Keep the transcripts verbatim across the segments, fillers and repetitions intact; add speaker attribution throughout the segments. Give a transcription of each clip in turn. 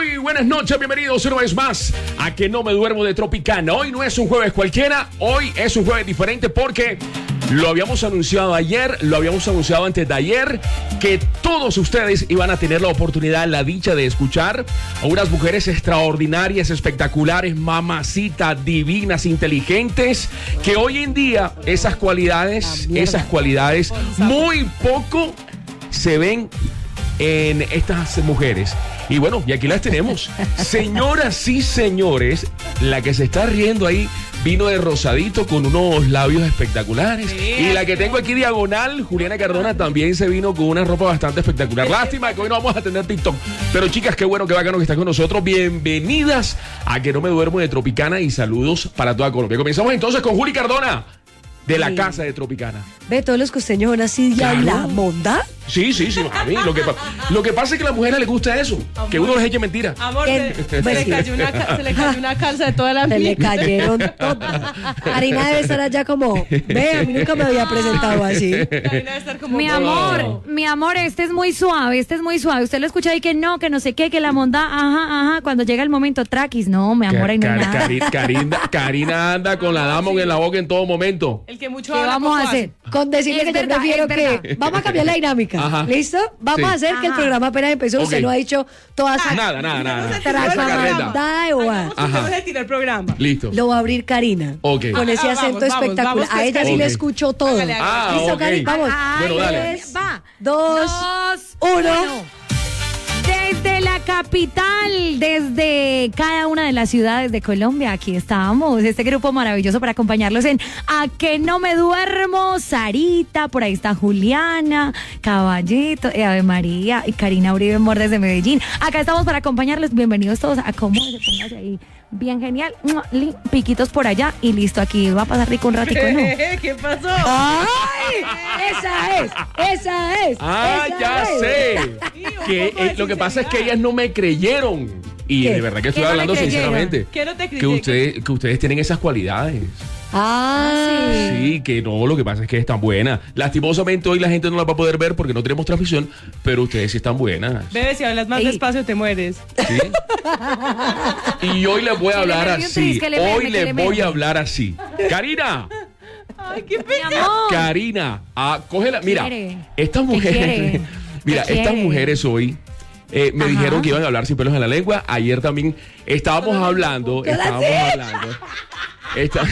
Speaker 1: Muy buenas noches, bienvenidos una vez más a Que No Me Duermo de Tropicana. Hoy no es un jueves cualquiera, hoy es un jueves diferente porque lo habíamos anunciado ayer, lo habíamos anunciado antes de ayer, que todos ustedes iban a tener la oportunidad, la dicha de escuchar a unas mujeres extraordinarias, espectaculares, mamacitas, divinas, inteligentes, que hoy en día esas cualidades, esas cualidades muy poco se ven en estas mujeres. Y bueno, y aquí las tenemos. Señoras y señores, la que se está riendo ahí vino de rosadito con unos labios espectaculares. Sí, y la que tengo aquí diagonal, Juliana Cardona, también se vino con una ropa bastante espectacular. Lástima que hoy no vamos a tener TikTok. Pero chicas, qué bueno, qué bacano que están con nosotros. Bienvenidas a Que No Me Duermo de Tropicana y saludos para toda Colombia. Comenzamos entonces con Juli Cardona, de la sí. Casa de Tropicana.
Speaker 2: Ve, todos los costeños son así, ya claro. La monda.
Speaker 1: Sí, sí, sí, a mí lo que, lo que pasa es que a las mujeres les gusta eso, amor, que uno les eche mentira.
Speaker 3: Amor, se, se, le cayó una, se le cayó una calza de toda la vida.
Speaker 2: Se le cayeron todas. Karina debe estar allá como, ve, a mí nunca me había presentado así.
Speaker 3: Karina debe estar como,
Speaker 4: mi amor, no. mi amor, este es muy suave, este es muy suave. Usted lo escucha ahí que no, que no sé qué, que la monda, ajá, ajá, cuando llega el momento, traquis, no, mi amor, ahí no hay nada.
Speaker 1: Cari, Karina, Karina anda con la dama en la boca en todo momento.
Speaker 3: El que mucho
Speaker 2: ¿Qué
Speaker 3: habla,
Speaker 2: vamos a hacer? Hace. Con decirle que verdad, yo prefiero que, vamos a cambiar la dinámica, ajá. ¿Listo? Vamos sí. a hacer Ajá. que el programa apenas empezó, okay. Usted lo ha dicho todas
Speaker 1: ah, nada, nada, nada.
Speaker 2: Trasmandada de boa.
Speaker 3: Vamos a tirar el programa.
Speaker 1: Listo.
Speaker 2: Lo va a abrir Karina.
Speaker 1: Okay.
Speaker 2: Con ese
Speaker 3: ah,
Speaker 2: acento
Speaker 3: vamos,
Speaker 2: espectacular.
Speaker 3: Vamos, vamos,
Speaker 2: a ella okay. sí le escuchó todo.
Speaker 3: Hágale, hágale.
Speaker 1: Ah,
Speaker 2: ¿Listo,
Speaker 1: okay.
Speaker 2: Karina? Vamos.
Speaker 4: Ay,
Speaker 1: bueno, dale.
Speaker 4: Es, va.
Speaker 2: Dos,
Speaker 4: Dos
Speaker 2: uno.
Speaker 4: uno. Desde la capital, desde cada una de las ciudades de Colombia, aquí estamos, este grupo maravilloso para acompañarlos en A Que No Me Duermo, Sarita, por ahí está Juliana, Caballito, Ave María y Karina Uribe Mor desde Medellín. Acá estamos para acompañarlos, bienvenidos todos, acomódense, pónganse ahí. Bien genial, piquitos por allá y listo, aquí va a pasar rico un ratico, ¿no?
Speaker 3: ¿Qué pasó?
Speaker 2: ¡Ay! Esa es, esa es.
Speaker 1: Ah,
Speaker 2: esa
Speaker 1: ya
Speaker 2: es.
Speaker 1: sé. que eh, lo que pasa es que ellas no me creyeron. Y ¿qué? De verdad que estoy hablando sinceramente.
Speaker 3: ¿Qué no te
Speaker 1: que, ustedes, que ustedes tienen esas cualidades.
Speaker 2: Ah,
Speaker 1: sí. Sí, que no, lo que pasa es que están buenas. Lastimosamente hoy la gente no la va a poder ver porque no tenemos transmisión, pero ustedes sí están buenas.
Speaker 3: Bebé, si hablas más Ey. despacio te mueres.
Speaker 1: ¿Sí? Y hoy les voy a hablar así. Hoy les voy a hablar así. Karina.
Speaker 3: Ay, qué pena.
Speaker 1: Karina, ah, cógela. Mira, estas mujeres, mira, estas mujeres hoy eh, me Ajá. dijeron que iban a hablar sin pelos en la lengua. Ayer también estábamos hablando, estábamos hablando. Esta,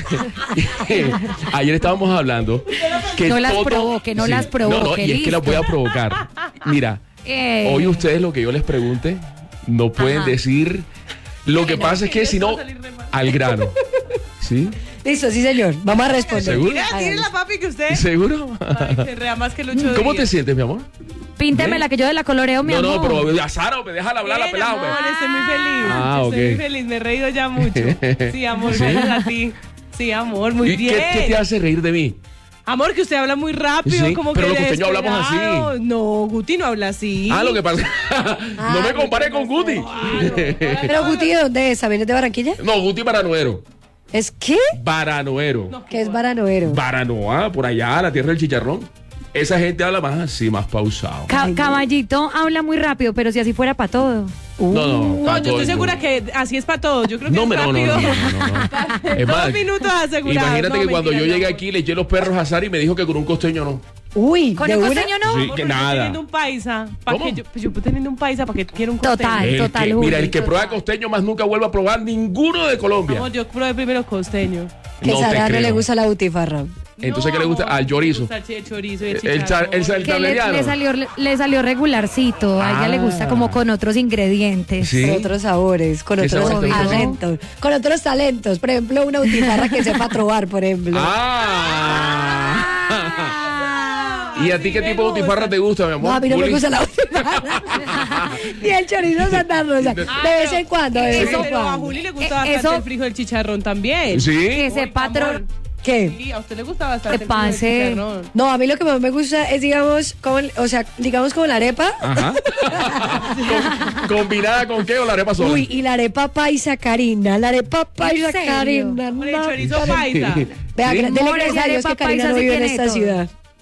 Speaker 1: ayer estábamos hablando que
Speaker 4: no las
Speaker 1: todo,
Speaker 4: provoque, no sí, las provoque.
Speaker 1: No, no, y
Speaker 4: listo.
Speaker 1: es que las voy a provocar. Mira, eh. hoy ustedes lo que yo les pregunte no pueden Ajá. decir. Lo que pasa es que si no, al grano. ¿Sí?
Speaker 2: Listo, sí, señor. Vamos a responder.
Speaker 1: ¿Seguro?
Speaker 3: Mira, tiene la papi que usted.
Speaker 1: ¿Seguro?
Speaker 3: Ay, se rea más que Lucho.
Speaker 1: ¿Cómo te sientes, mi amor?
Speaker 4: Píntemela, que yo de la coloreo, mi
Speaker 1: no,
Speaker 4: amor.
Speaker 1: No, no, pero a Sara, me déjala hablar la pelada.
Speaker 3: Amor, estoy muy feliz.
Speaker 1: Ah,
Speaker 3: estoy
Speaker 1: okay.
Speaker 3: muy feliz, me he reído ya mucho. Sí, amor, ¿Sí? gracias a ti. Sí, amor, muy
Speaker 1: ¿Y
Speaker 3: bien.
Speaker 1: ¿qué, ¿Qué te hace reír de mí?
Speaker 3: Amor, que usted habla muy rápido,
Speaker 1: sí,
Speaker 3: como
Speaker 1: pero
Speaker 3: que
Speaker 1: los costeños hablamos así.
Speaker 3: No, Guti no habla así.
Speaker 1: Ah, lo que pasa.
Speaker 2: Ah,
Speaker 1: no me compare con Guti.
Speaker 3: Claro.
Speaker 2: Pero Guti, ¿de dónde es? ¿Vienes de Barranquilla?
Speaker 1: No, Guti Baranoero.
Speaker 2: ¿Es qué?
Speaker 1: Baranoero.
Speaker 2: No, ¿qué es Baranoero?
Speaker 1: Baranoa, por allá, la tierra del chicharrón. Esa gente habla más así, más pausado.
Speaker 4: Ca Caballito habla muy rápido, pero si así fuera para todo.
Speaker 1: Uh, no, no,
Speaker 3: no, yo estoy segura que así es para todos. Yo creo que
Speaker 1: no,
Speaker 3: es
Speaker 1: no,
Speaker 3: rápido.
Speaker 1: No, no, no, no, no. Es
Speaker 3: Dos
Speaker 1: más,
Speaker 3: minutos asegurados.
Speaker 1: Imagínate
Speaker 3: no,
Speaker 1: que cuando
Speaker 3: mentira,
Speaker 1: yo llegué
Speaker 3: no.
Speaker 1: aquí le eché los perros a Sara y me dijo que con un costeño no.
Speaker 2: Uy,
Speaker 4: ¿con un costeño no?
Speaker 1: Sí, que nada.
Speaker 3: Yo teniendo un paisa, ¿para qué yo, pues yo teniendo un paisa, ¿para qué quiero un costeño?
Speaker 4: Total,
Speaker 1: el
Speaker 4: total.
Speaker 1: Que,
Speaker 4: Juli,
Speaker 1: mira, el que
Speaker 4: total.
Speaker 1: prueba costeño más nunca vuelva a probar ninguno de Colombia.
Speaker 3: No, yo probé primero costeño.
Speaker 2: Que
Speaker 1: no
Speaker 2: Sara no le gusta la butifarra.
Speaker 1: Entonces,
Speaker 3: no,
Speaker 1: ¿qué le gusta? Al chorizo.
Speaker 3: El chorizo y el
Speaker 1: El, char, el, el
Speaker 4: que le, le, salió, le, le salió regularcito. A ella
Speaker 1: Ah.
Speaker 4: le gusta como con otros ingredientes.
Speaker 1: ¿Sí?
Speaker 2: Con otros sabores, con otros
Speaker 1: sabor
Speaker 2: talentos. Con otros talentos. Por ejemplo, una butifarra que sepa trobar, por ejemplo.
Speaker 1: Ah. ¿Y a ti qué tipo de butifarra te gusta, mi amor?
Speaker 2: No, a mí no
Speaker 1: Juli?
Speaker 2: me gusta la butifarra. Ni el chorizo Santa Rosa. De vez en cuando, de vez en
Speaker 3: Pero a
Speaker 2: cuando.
Speaker 3: Juli le gusta
Speaker 4: Eh,
Speaker 3: bastante
Speaker 4: eso-
Speaker 3: el frijol del chicharrón también.
Speaker 1: ¿Sí?
Speaker 4: Que se patrón.
Speaker 2: ¿Qué?
Speaker 3: Sí, a usted le gusta bastante
Speaker 4: ¿Qué
Speaker 3: el frijol del
Speaker 4: pase?
Speaker 3: chicharrón.
Speaker 2: No, a mí lo que más me gusta es, digamos, como, o sea, digamos como la arepa.
Speaker 1: Ajá. Con- ¿Combinada con qué o la arepa sola?
Speaker 2: Uy, y la arepa paisa, Karina. La arepa paisa,
Speaker 4: serio?
Speaker 2: Karina.
Speaker 3: Con el
Speaker 2: no,
Speaker 3: chorizo
Speaker 2: Karina.
Speaker 3: paisa.
Speaker 2: Vea,
Speaker 1: ¿Sí?
Speaker 2: dele
Speaker 4: More,
Speaker 2: gracias
Speaker 4: esa
Speaker 2: a Dios
Speaker 4: arepa
Speaker 2: que Karina
Speaker 4: paisa
Speaker 2: no
Speaker 4: sí
Speaker 2: vive en
Speaker 4: tiene
Speaker 2: esta
Speaker 4: todo.
Speaker 2: ciudad.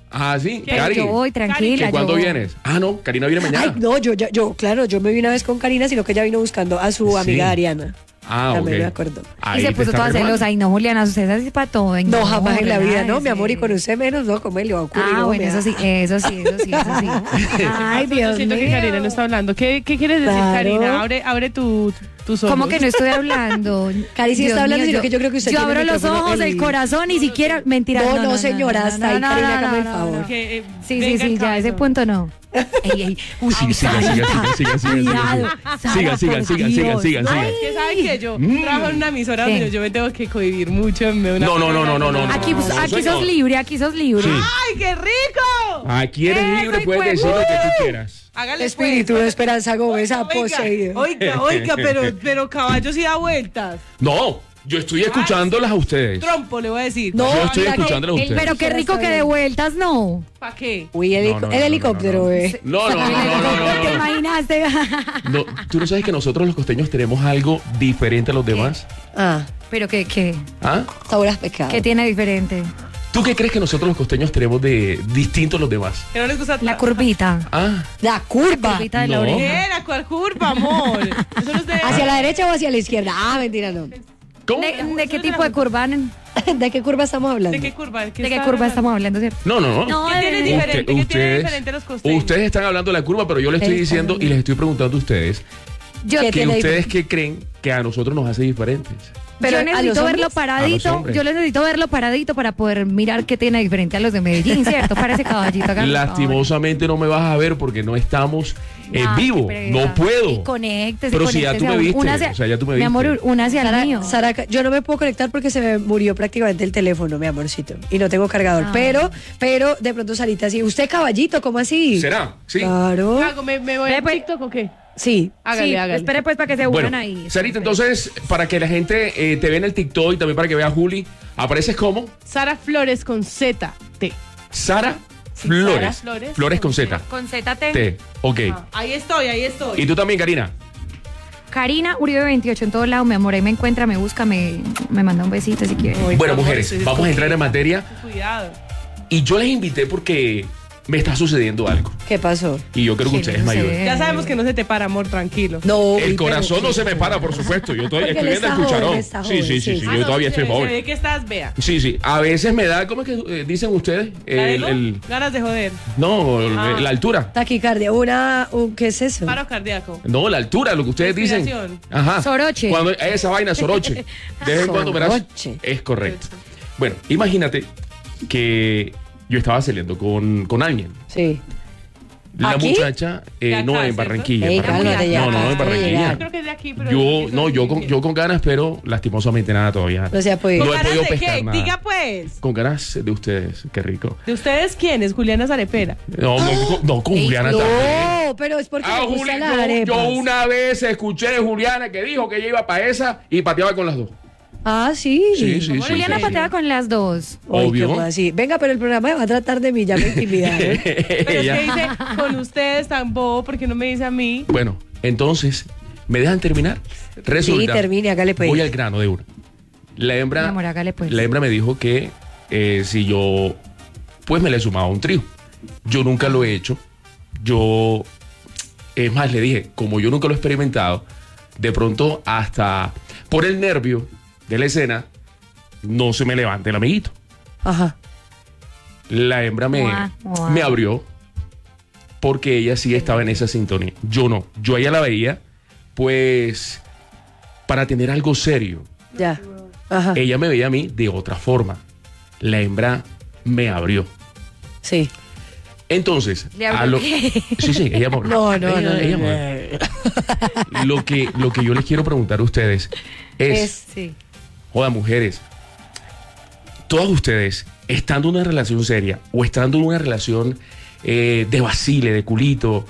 Speaker 1: Ah, sí,
Speaker 3: ¿Qué?
Speaker 1: Cari.
Speaker 4: Yo voy tranquila.
Speaker 1: ¿Que ¿Cuándo
Speaker 4: yo...
Speaker 1: vienes? Ah, no, Karina viene mañana.
Speaker 2: Ay, no, yo, yo, yo, claro, yo me vi una vez con Karina, sino que ella vino buscando a su
Speaker 1: Sí.
Speaker 2: amiga Ariana.
Speaker 1: Ah,
Speaker 2: También
Speaker 1: ok.
Speaker 2: me acuerdo.
Speaker 1: Ahí
Speaker 4: Y se
Speaker 1: te
Speaker 4: puso
Speaker 1: está
Speaker 4: toda
Speaker 1: remando.
Speaker 4: celosa. Ay, no, Juliana, usted es así para todo. Ay,
Speaker 2: No, jamás en la vida, ¿no? Mi
Speaker 4: relájese.
Speaker 2: amor, y con usted menos, ¿no? ¿Cómo le va a ocurrir?
Speaker 4: Ah,
Speaker 2: No,
Speaker 4: bueno,
Speaker 2: me
Speaker 4: eso
Speaker 2: da-
Speaker 4: sí, eso sí, eso sí, eso sí. Ay,
Speaker 3: Yo
Speaker 4: Dios
Speaker 3: siento
Speaker 4: mío.
Speaker 3: que Karina no está hablando. ¿Qué, qué quieres decir,
Speaker 2: Claro.
Speaker 3: Karina? Abre, abre tu, tus ojos.
Speaker 4: ¿Cómo que no estoy hablando?
Speaker 2: Cari sí
Speaker 4: Dios
Speaker 2: está hablando,
Speaker 4: mío,
Speaker 2: sino que yo creo que usted
Speaker 4: Yo
Speaker 2: tiene
Speaker 4: abro
Speaker 2: el
Speaker 4: los
Speaker 2: micrófono
Speaker 4: ojos,
Speaker 2: en-
Speaker 4: el corazón, ni siquiera. Mentira.
Speaker 2: No, no, señora, hasta ahí, Karina, hágame el favor.
Speaker 3: Que, eh,
Speaker 4: Sí, sí,
Speaker 3: venga
Speaker 4: sí,
Speaker 3: el
Speaker 4: ya, ese
Speaker 3: cabezón.
Speaker 4: punto no. Ey, ey. Uy,
Speaker 1: Sí, siga, siga, siga, siga, siga,
Speaker 4: Cuidado.
Speaker 1: siga,
Speaker 4: Sara,
Speaker 1: siga, siga,
Speaker 4: por
Speaker 1: siga, siga,
Speaker 4: Dios.
Speaker 1: siga, siga.
Speaker 3: Es que sabe que yo
Speaker 1: Mm.
Speaker 3: trabajo en una emisora
Speaker 4: ¿Qué?
Speaker 3: donde yo me tengo que cohibir mucho en una
Speaker 1: No, no, no, no, no, no, no.
Speaker 4: Aquí,
Speaker 1: no,
Speaker 4: aquí
Speaker 1: señor.
Speaker 4: sos libre, aquí sos libre.
Speaker 1: Sí.
Speaker 3: ¡Ay, qué rico!
Speaker 1: Aquí eres
Speaker 4: Eso,
Speaker 1: libre,
Speaker 4: hijo
Speaker 1: puedes
Speaker 4: de
Speaker 1: decir lo que tú
Speaker 3: pu-
Speaker 1: quieras.
Speaker 3: Hágale
Speaker 2: Espíritu
Speaker 3: pues.
Speaker 2: de Esperanza Gómez ha
Speaker 3: Oiga,
Speaker 2: poseído.
Speaker 3: Oiga, oiga, pero, pero caballo sí da vueltas.
Speaker 1: No, yo estoy escuchándolas a ustedes.
Speaker 3: Trompo, le voy a decir.
Speaker 2: No,
Speaker 1: Yo estoy
Speaker 2: mira que
Speaker 1: escuchándolas a
Speaker 2: el-
Speaker 1: ustedes.
Speaker 4: Pero qué rico que de vueltas no.
Speaker 3: ¿Para qué?
Speaker 2: Uy, el,
Speaker 1: No, no, no,
Speaker 2: el
Speaker 1: no,
Speaker 2: helicóptero,
Speaker 1: no, no.
Speaker 2: eh.
Speaker 1: No, no, no, no, no, no,
Speaker 4: ¿Te
Speaker 1: no.
Speaker 4: imaginaste?
Speaker 1: No, tú no sabes que nosotros los costeños tenemos algo diferente a los demás.
Speaker 2: Ah,
Speaker 4: Pero qué, qué,
Speaker 1: ¿Ah?
Speaker 2: sabor a pecado.
Speaker 4: qué tiene diferente.
Speaker 1: ¿Tú qué crees que nosotros los costeños tenemos de distinto a los demás?
Speaker 3: Que no les gusta
Speaker 4: La curvita.
Speaker 1: Ah,
Speaker 2: La curva.
Speaker 4: Curvita de la
Speaker 1: No.
Speaker 4: oreja.
Speaker 3: ¿Qué? ¿La cual curva, amor? Eso no es de...
Speaker 2: ¿Hacia la derecha o hacia la izquierda? Ah, mentira, no.
Speaker 1: ¿cómo?
Speaker 4: ¿De, de qué tipo de curva? ¿De
Speaker 2: ¿De qué curva estamos hablando?
Speaker 3: ¿De qué curva? ¿De
Speaker 4: qué
Speaker 3: está
Speaker 4: curva
Speaker 3: hablando?
Speaker 4: estamos hablando, cierto?
Speaker 1: No, no, no.
Speaker 4: No,
Speaker 3: ¿Qué tiene
Speaker 4: de-
Speaker 3: diferente? ¿Qué tiene
Speaker 1: ustedes,
Speaker 3: diferente los costeños?
Speaker 1: ustedes están hablando de la curva, pero yo les estoy
Speaker 2: Ustedes
Speaker 1: diciendo
Speaker 2: están
Speaker 1: y les estoy preguntando a ustedes
Speaker 4: Yo,
Speaker 2: ¿Qué
Speaker 1: que
Speaker 2: tiene
Speaker 1: ustedes
Speaker 2: diferente?
Speaker 1: qué creen que a nosotros nos hace diferentes.
Speaker 2: Pero
Speaker 4: yo
Speaker 2: ¿a los
Speaker 4: necesito verlo
Speaker 2: hombres?
Speaker 1: A los
Speaker 4: paradito.
Speaker 1: hombres.
Speaker 4: Yo necesito verlo paradito para poder mirar qué tiene diferente a los de Medellín, ¿cierto? Para ese caballito. hágame el favor.
Speaker 1: Lastimosamente no me vas a ver porque no estamos en
Speaker 4: Ah,
Speaker 1: vivo.
Speaker 4: qué pereza.
Speaker 1: No puedo.
Speaker 4: Y conéctese,
Speaker 1: Pero si ya
Speaker 4: conéctese
Speaker 1: tú me
Speaker 4: a un-
Speaker 1: viste,
Speaker 4: una hacia-
Speaker 1: o sea, ya tú me
Speaker 4: Mi
Speaker 1: viste.
Speaker 4: amor, una hacia el mío.
Speaker 2: Sara, Sara, yo no me puedo conectar porque se me murió prácticamente el teléfono, mi amorcito. Y no tengo cargador.
Speaker 4: Ah.
Speaker 2: Pero, pero de pronto Sarita, sí. ¿Usted caballito? ¿Cómo así?
Speaker 1: ¿Será? Sí.
Speaker 2: Claro.
Speaker 3: Hago, ¿Me, me voy
Speaker 4: Ve,
Speaker 3: a
Speaker 4: pues.
Speaker 3: TikTok o qué?
Speaker 2: Sí.
Speaker 3: Hágale,
Speaker 4: Sí,
Speaker 3: hágale.
Speaker 4: espere pues para que se
Speaker 1: Bueno,
Speaker 4: unan ahí.
Speaker 1: Sarita, entonces, para que la gente eh, te vea en el TikTok y también para que vea a Juli, apareces como
Speaker 3: Sara Flores con Z, T.
Speaker 1: Sara
Speaker 3: Sí,
Speaker 1: Flores.
Speaker 3: Sara Flores
Speaker 1: Flores
Speaker 3: con
Speaker 1: con Z.
Speaker 4: Con Z T.
Speaker 1: T. Ok.
Speaker 3: Ah, ahí estoy, ahí estoy.
Speaker 1: Y tú también, Karina.
Speaker 4: Karina Uribe veintiocho en todos lados, mi amor. Ahí me encuentra, me busca, me, me manda un besito si quiere.
Speaker 3: Ay,
Speaker 1: Bueno,
Speaker 3: por
Speaker 1: mujeres,
Speaker 3: favor,
Speaker 1: vamos a entrar en materia.
Speaker 3: Cuidado.
Speaker 1: Y yo les invité porque me está sucediendo algo.
Speaker 2: ¿Qué pasó?
Speaker 1: Y yo creo que
Speaker 4: ¿Qué
Speaker 1: ustedes me
Speaker 4: no sé?
Speaker 1: ayuden.
Speaker 3: Ya sabemos que no se te para, amor, tranquilo.
Speaker 2: No.
Speaker 1: El
Speaker 2: uy,
Speaker 1: corazón
Speaker 2: pero-
Speaker 1: no se me para, por supuesto. Yo todavía
Speaker 2: Porque
Speaker 1: estoy
Speaker 2: él
Speaker 1: viendo el
Speaker 2: está joven,
Speaker 1: cucharón.
Speaker 2: está
Speaker 1: Sí,
Speaker 2: joven,
Speaker 1: sí, sí,
Speaker 2: sí.
Speaker 1: sí.
Speaker 3: Ah,
Speaker 1: Yo
Speaker 3: no,
Speaker 1: todavía
Speaker 3: se-
Speaker 1: estoy
Speaker 3: Se
Speaker 1: joven.
Speaker 3: ve que estás, vea.
Speaker 1: Sí, sí. A veces me da, ¿cómo es que eh, dicen ustedes?
Speaker 3: ¿La
Speaker 1: El,
Speaker 3: ego?
Speaker 1: el-
Speaker 3: Ganas de joder.
Speaker 1: no,
Speaker 3: Ah.
Speaker 1: la altura.
Speaker 2: Taquicardia. Una. un- ¿Qué es eso?
Speaker 3: Paro cardíaco.
Speaker 1: No, la altura, lo que ustedes dicen.
Speaker 3: Respiración.
Speaker 1: Ajá.
Speaker 4: Soroche.
Speaker 1: Cuando esa vaina soroche. De vez en cuando verás.
Speaker 2: Soroche.
Speaker 1: Es correcto. Bueno, imagínate que yo estaba saliendo con, con alguien.
Speaker 2: Sí.
Speaker 1: La
Speaker 2: ¿Aquí?
Speaker 1: muchacha, eh,
Speaker 3: De acá,
Speaker 1: no, en
Speaker 3: ¿cierto?
Speaker 1: Barranquilla. en
Speaker 2: Ey,
Speaker 1: Barranquilla.
Speaker 2: cálmate ya,
Speaker 1: no, no, en
Speaker 2: acabas de
Speaker 1: Barranquilla.
Speaker 2: llegar.
Speaker 3: Yo creo que es de aquí, pero...
Speaker 1: Yo,
Speaker 3: eso
Speaker 1: no,
Speaker 3: es
Speaker 1: yo con,
Speaker 3: difícil.
Speaker 1: yo con ganas, pero lastimosamente nada todavía.
Speaker 2: No se ha podido.
Speaker 1: No
Speaker 3: ¿Con
Speaker 1: he
Speaker 3: ganas
Speaker 1: podido
Speaker 3: de
Speaker 1: pescar
Speaker 3: qué?
Speaker 1: nada.
Speaker 3: Diga pues.
Speaker 1: Con ganas de ustedes, qué rico.
Speaker 3: ¿De ustedes quiénes? Juliana Zarepera.
Speaker 1: No, no, con- no, con
Speaker 4: Ey,
Speaker 1: Juliana también.
Speaker 2: No, pero es porque
Speaker 1: Ah,
Speaker 2: me
Speaker 1: Juli,
Speaker 2: gustan las
Speaker 1: yo,
Speaker 2: arepas.
Speaker 1: yo una vez escuché de Juliana que dijo que ella iba para esa y pateaba con las dos.
Speaker 2: Ah, sí.
Speaker 1: Sí, sí, sí.
Speaker 4: Juliana
Speaker 1: sí,
Speaker 4: patea
Speaker 1: sí.
Speaker 4: con las dos.
Speaker 2: Ay,
Speaker 1: Obvio.
Speaker 2: ¿cómo así? Venga, pero el programa va a tratar de mí, ya me intimidaron.
Speaker 3: Pero
Speaker 1: Ella-
Speaker 3: es que dice con ustedes tan bobo, porque no me dice a mí?
Speaker 1: Bueno, entonces, ¿me dejan terminar? Resulta,
Speaker 2: Sí, termine, hágale pues.
Speaker 1: voy al grano de una. La hembra,
Speaker 4: Mi amor, hágale pues.
Speaker 1: la hembra me dijo que eh, si yo, pues me le sumaba un trío. Yo nunca lo he hecho. Yo, es más, le dije, como yo nunca lo he experimentado, de pronto hasta por el nervio de la escena, no se me levanta el amiguito.
Speaker 2: Ajá.
Speaker 1: La hembra me,
Speaker 4: Guau, guau.
Speaker 1: me abrió porque ella sí estaba en esa sintonía. Yo no. Yo a ella la veía, pues, para tener algo serio.
Speaker 2: Ya. Ajá.
Speaker 1: Ella me veía a mí de otra forma. La hembra me abrió.
Speaker 2: Sí.
Speaker 1: Entonces,
Speaker 4: ¿Le abrió
Speaker 1: a lo,
Speaker 4: qué?
Speaker 1: sí, sí, ella me abrió.
Speaker 2: No, no,
Speaker 1: Ella-
Speaker 2: no.
Speaker 1: ella
Speaker 2: no,
Speaker 1: me abrió.
Speaker 2: no.
Speaker 1: Lo que, lo que yo les quiero preguntar a ustedes es,
Speaker 2: Es-
Speaker 4: Sí.
Speaker 1: joda, mujeres, todas ustedes, estando en una relación seria o estando en una relación eh, de vacile, de culito,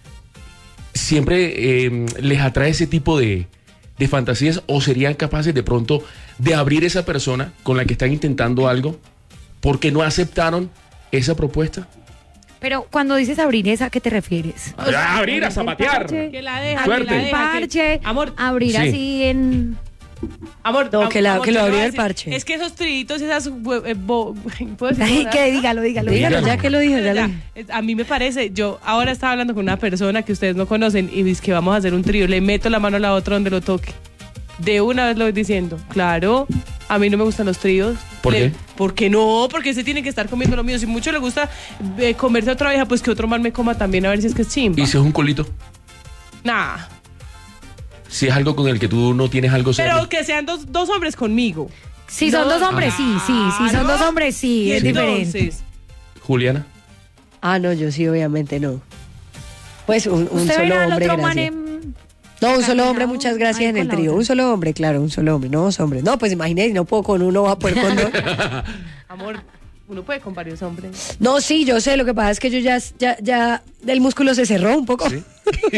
Speaker 1: siempre eh, les atrae ese tipo de, de fantasías o serían capaces de pronto de abrir esa persona con la que están intentando algo porque no aceptaron esa propuesta.
Speaker 4: Pero cuando dices abrir esa, ¿a qué te refieres?
Speaker 1: A abrir, a zapatear.
Speaker 3: Que la deja,
Speaker 1: Suerte.
Speaker 3: que la deja. que-
Speaker 4: Parche,
Speaker 3: Amor,
Speaker 4: abrir
Speaker 1: Sí.
Speaker 4: así en...
Speaker 3: Amor,
Speaker 2: no, que, la,
Speaker 3: amor,
Speaker 2: que lo abrió
Speaker 3: no
Speaker 2: el parche.
Speaker 3: Es que esos trillitos y esas... Eh, bo,
Speaker 2: Ay, que dígalo, dígalo, dígalo, ya que lo dijo, ya, ya lo
Speaker 3: A mí me parece, yo ahora estaba hablando con una persona que ustedes no conocen y dice que vamos a hacer un trío, le meto la mano a la otra donde lo toque. De una vez lo voy diciendo. Claro, a mí no me gustan los tríos.
Speaker 1: ¿Por
Speaker 3: le,
Speaker 1: qué?
Speaker 3: ¿Por qué no? Porque se tiene que estar comiendo lo mío. Si mucho le gusta eh, comerse a otra vieja, pues que otro man me coma también, a ver si es que es chimba.
Speaker 1: ¿Y si es un colito?
Speaker 3: Nah.
Speaker 1: Si es algo con el que tú no tienes algo serio.
Speaker 3: Pero que sean dos, dos hombres conmigo.
Speaker 4: Si son dos hombres, sí, sí. Si son dos hombres, sí, es diferente.
Speaker 1: Juliana.
Speaker 2: Ah, no, yo sí, obviamente no. Pues un, un
Speaker 4: ¿Usted
Speaker 2: solo
Speaker 4: verá al
Speaker 2: hombre,
Speaker 4: otro
Speaker 2: gracias.
Speaker 4: man en...
Speaker 2: No, un solo hombre, muchas gracias en el trío.
Speaker 4: otra.
Speaker 2: Un solo hombre, claro, un solo hombre, no dos hombres. No, pues imagínate, no puedo con uno, va a poder con dos.
Speaker 3: Amor, uno puede con varios hombres.
Speaker 2: No, sí, yo sé, lo que pasa es que yo ya, ya, ya, el músculo se cerró un poco.
Speaker 1: ¿Sí?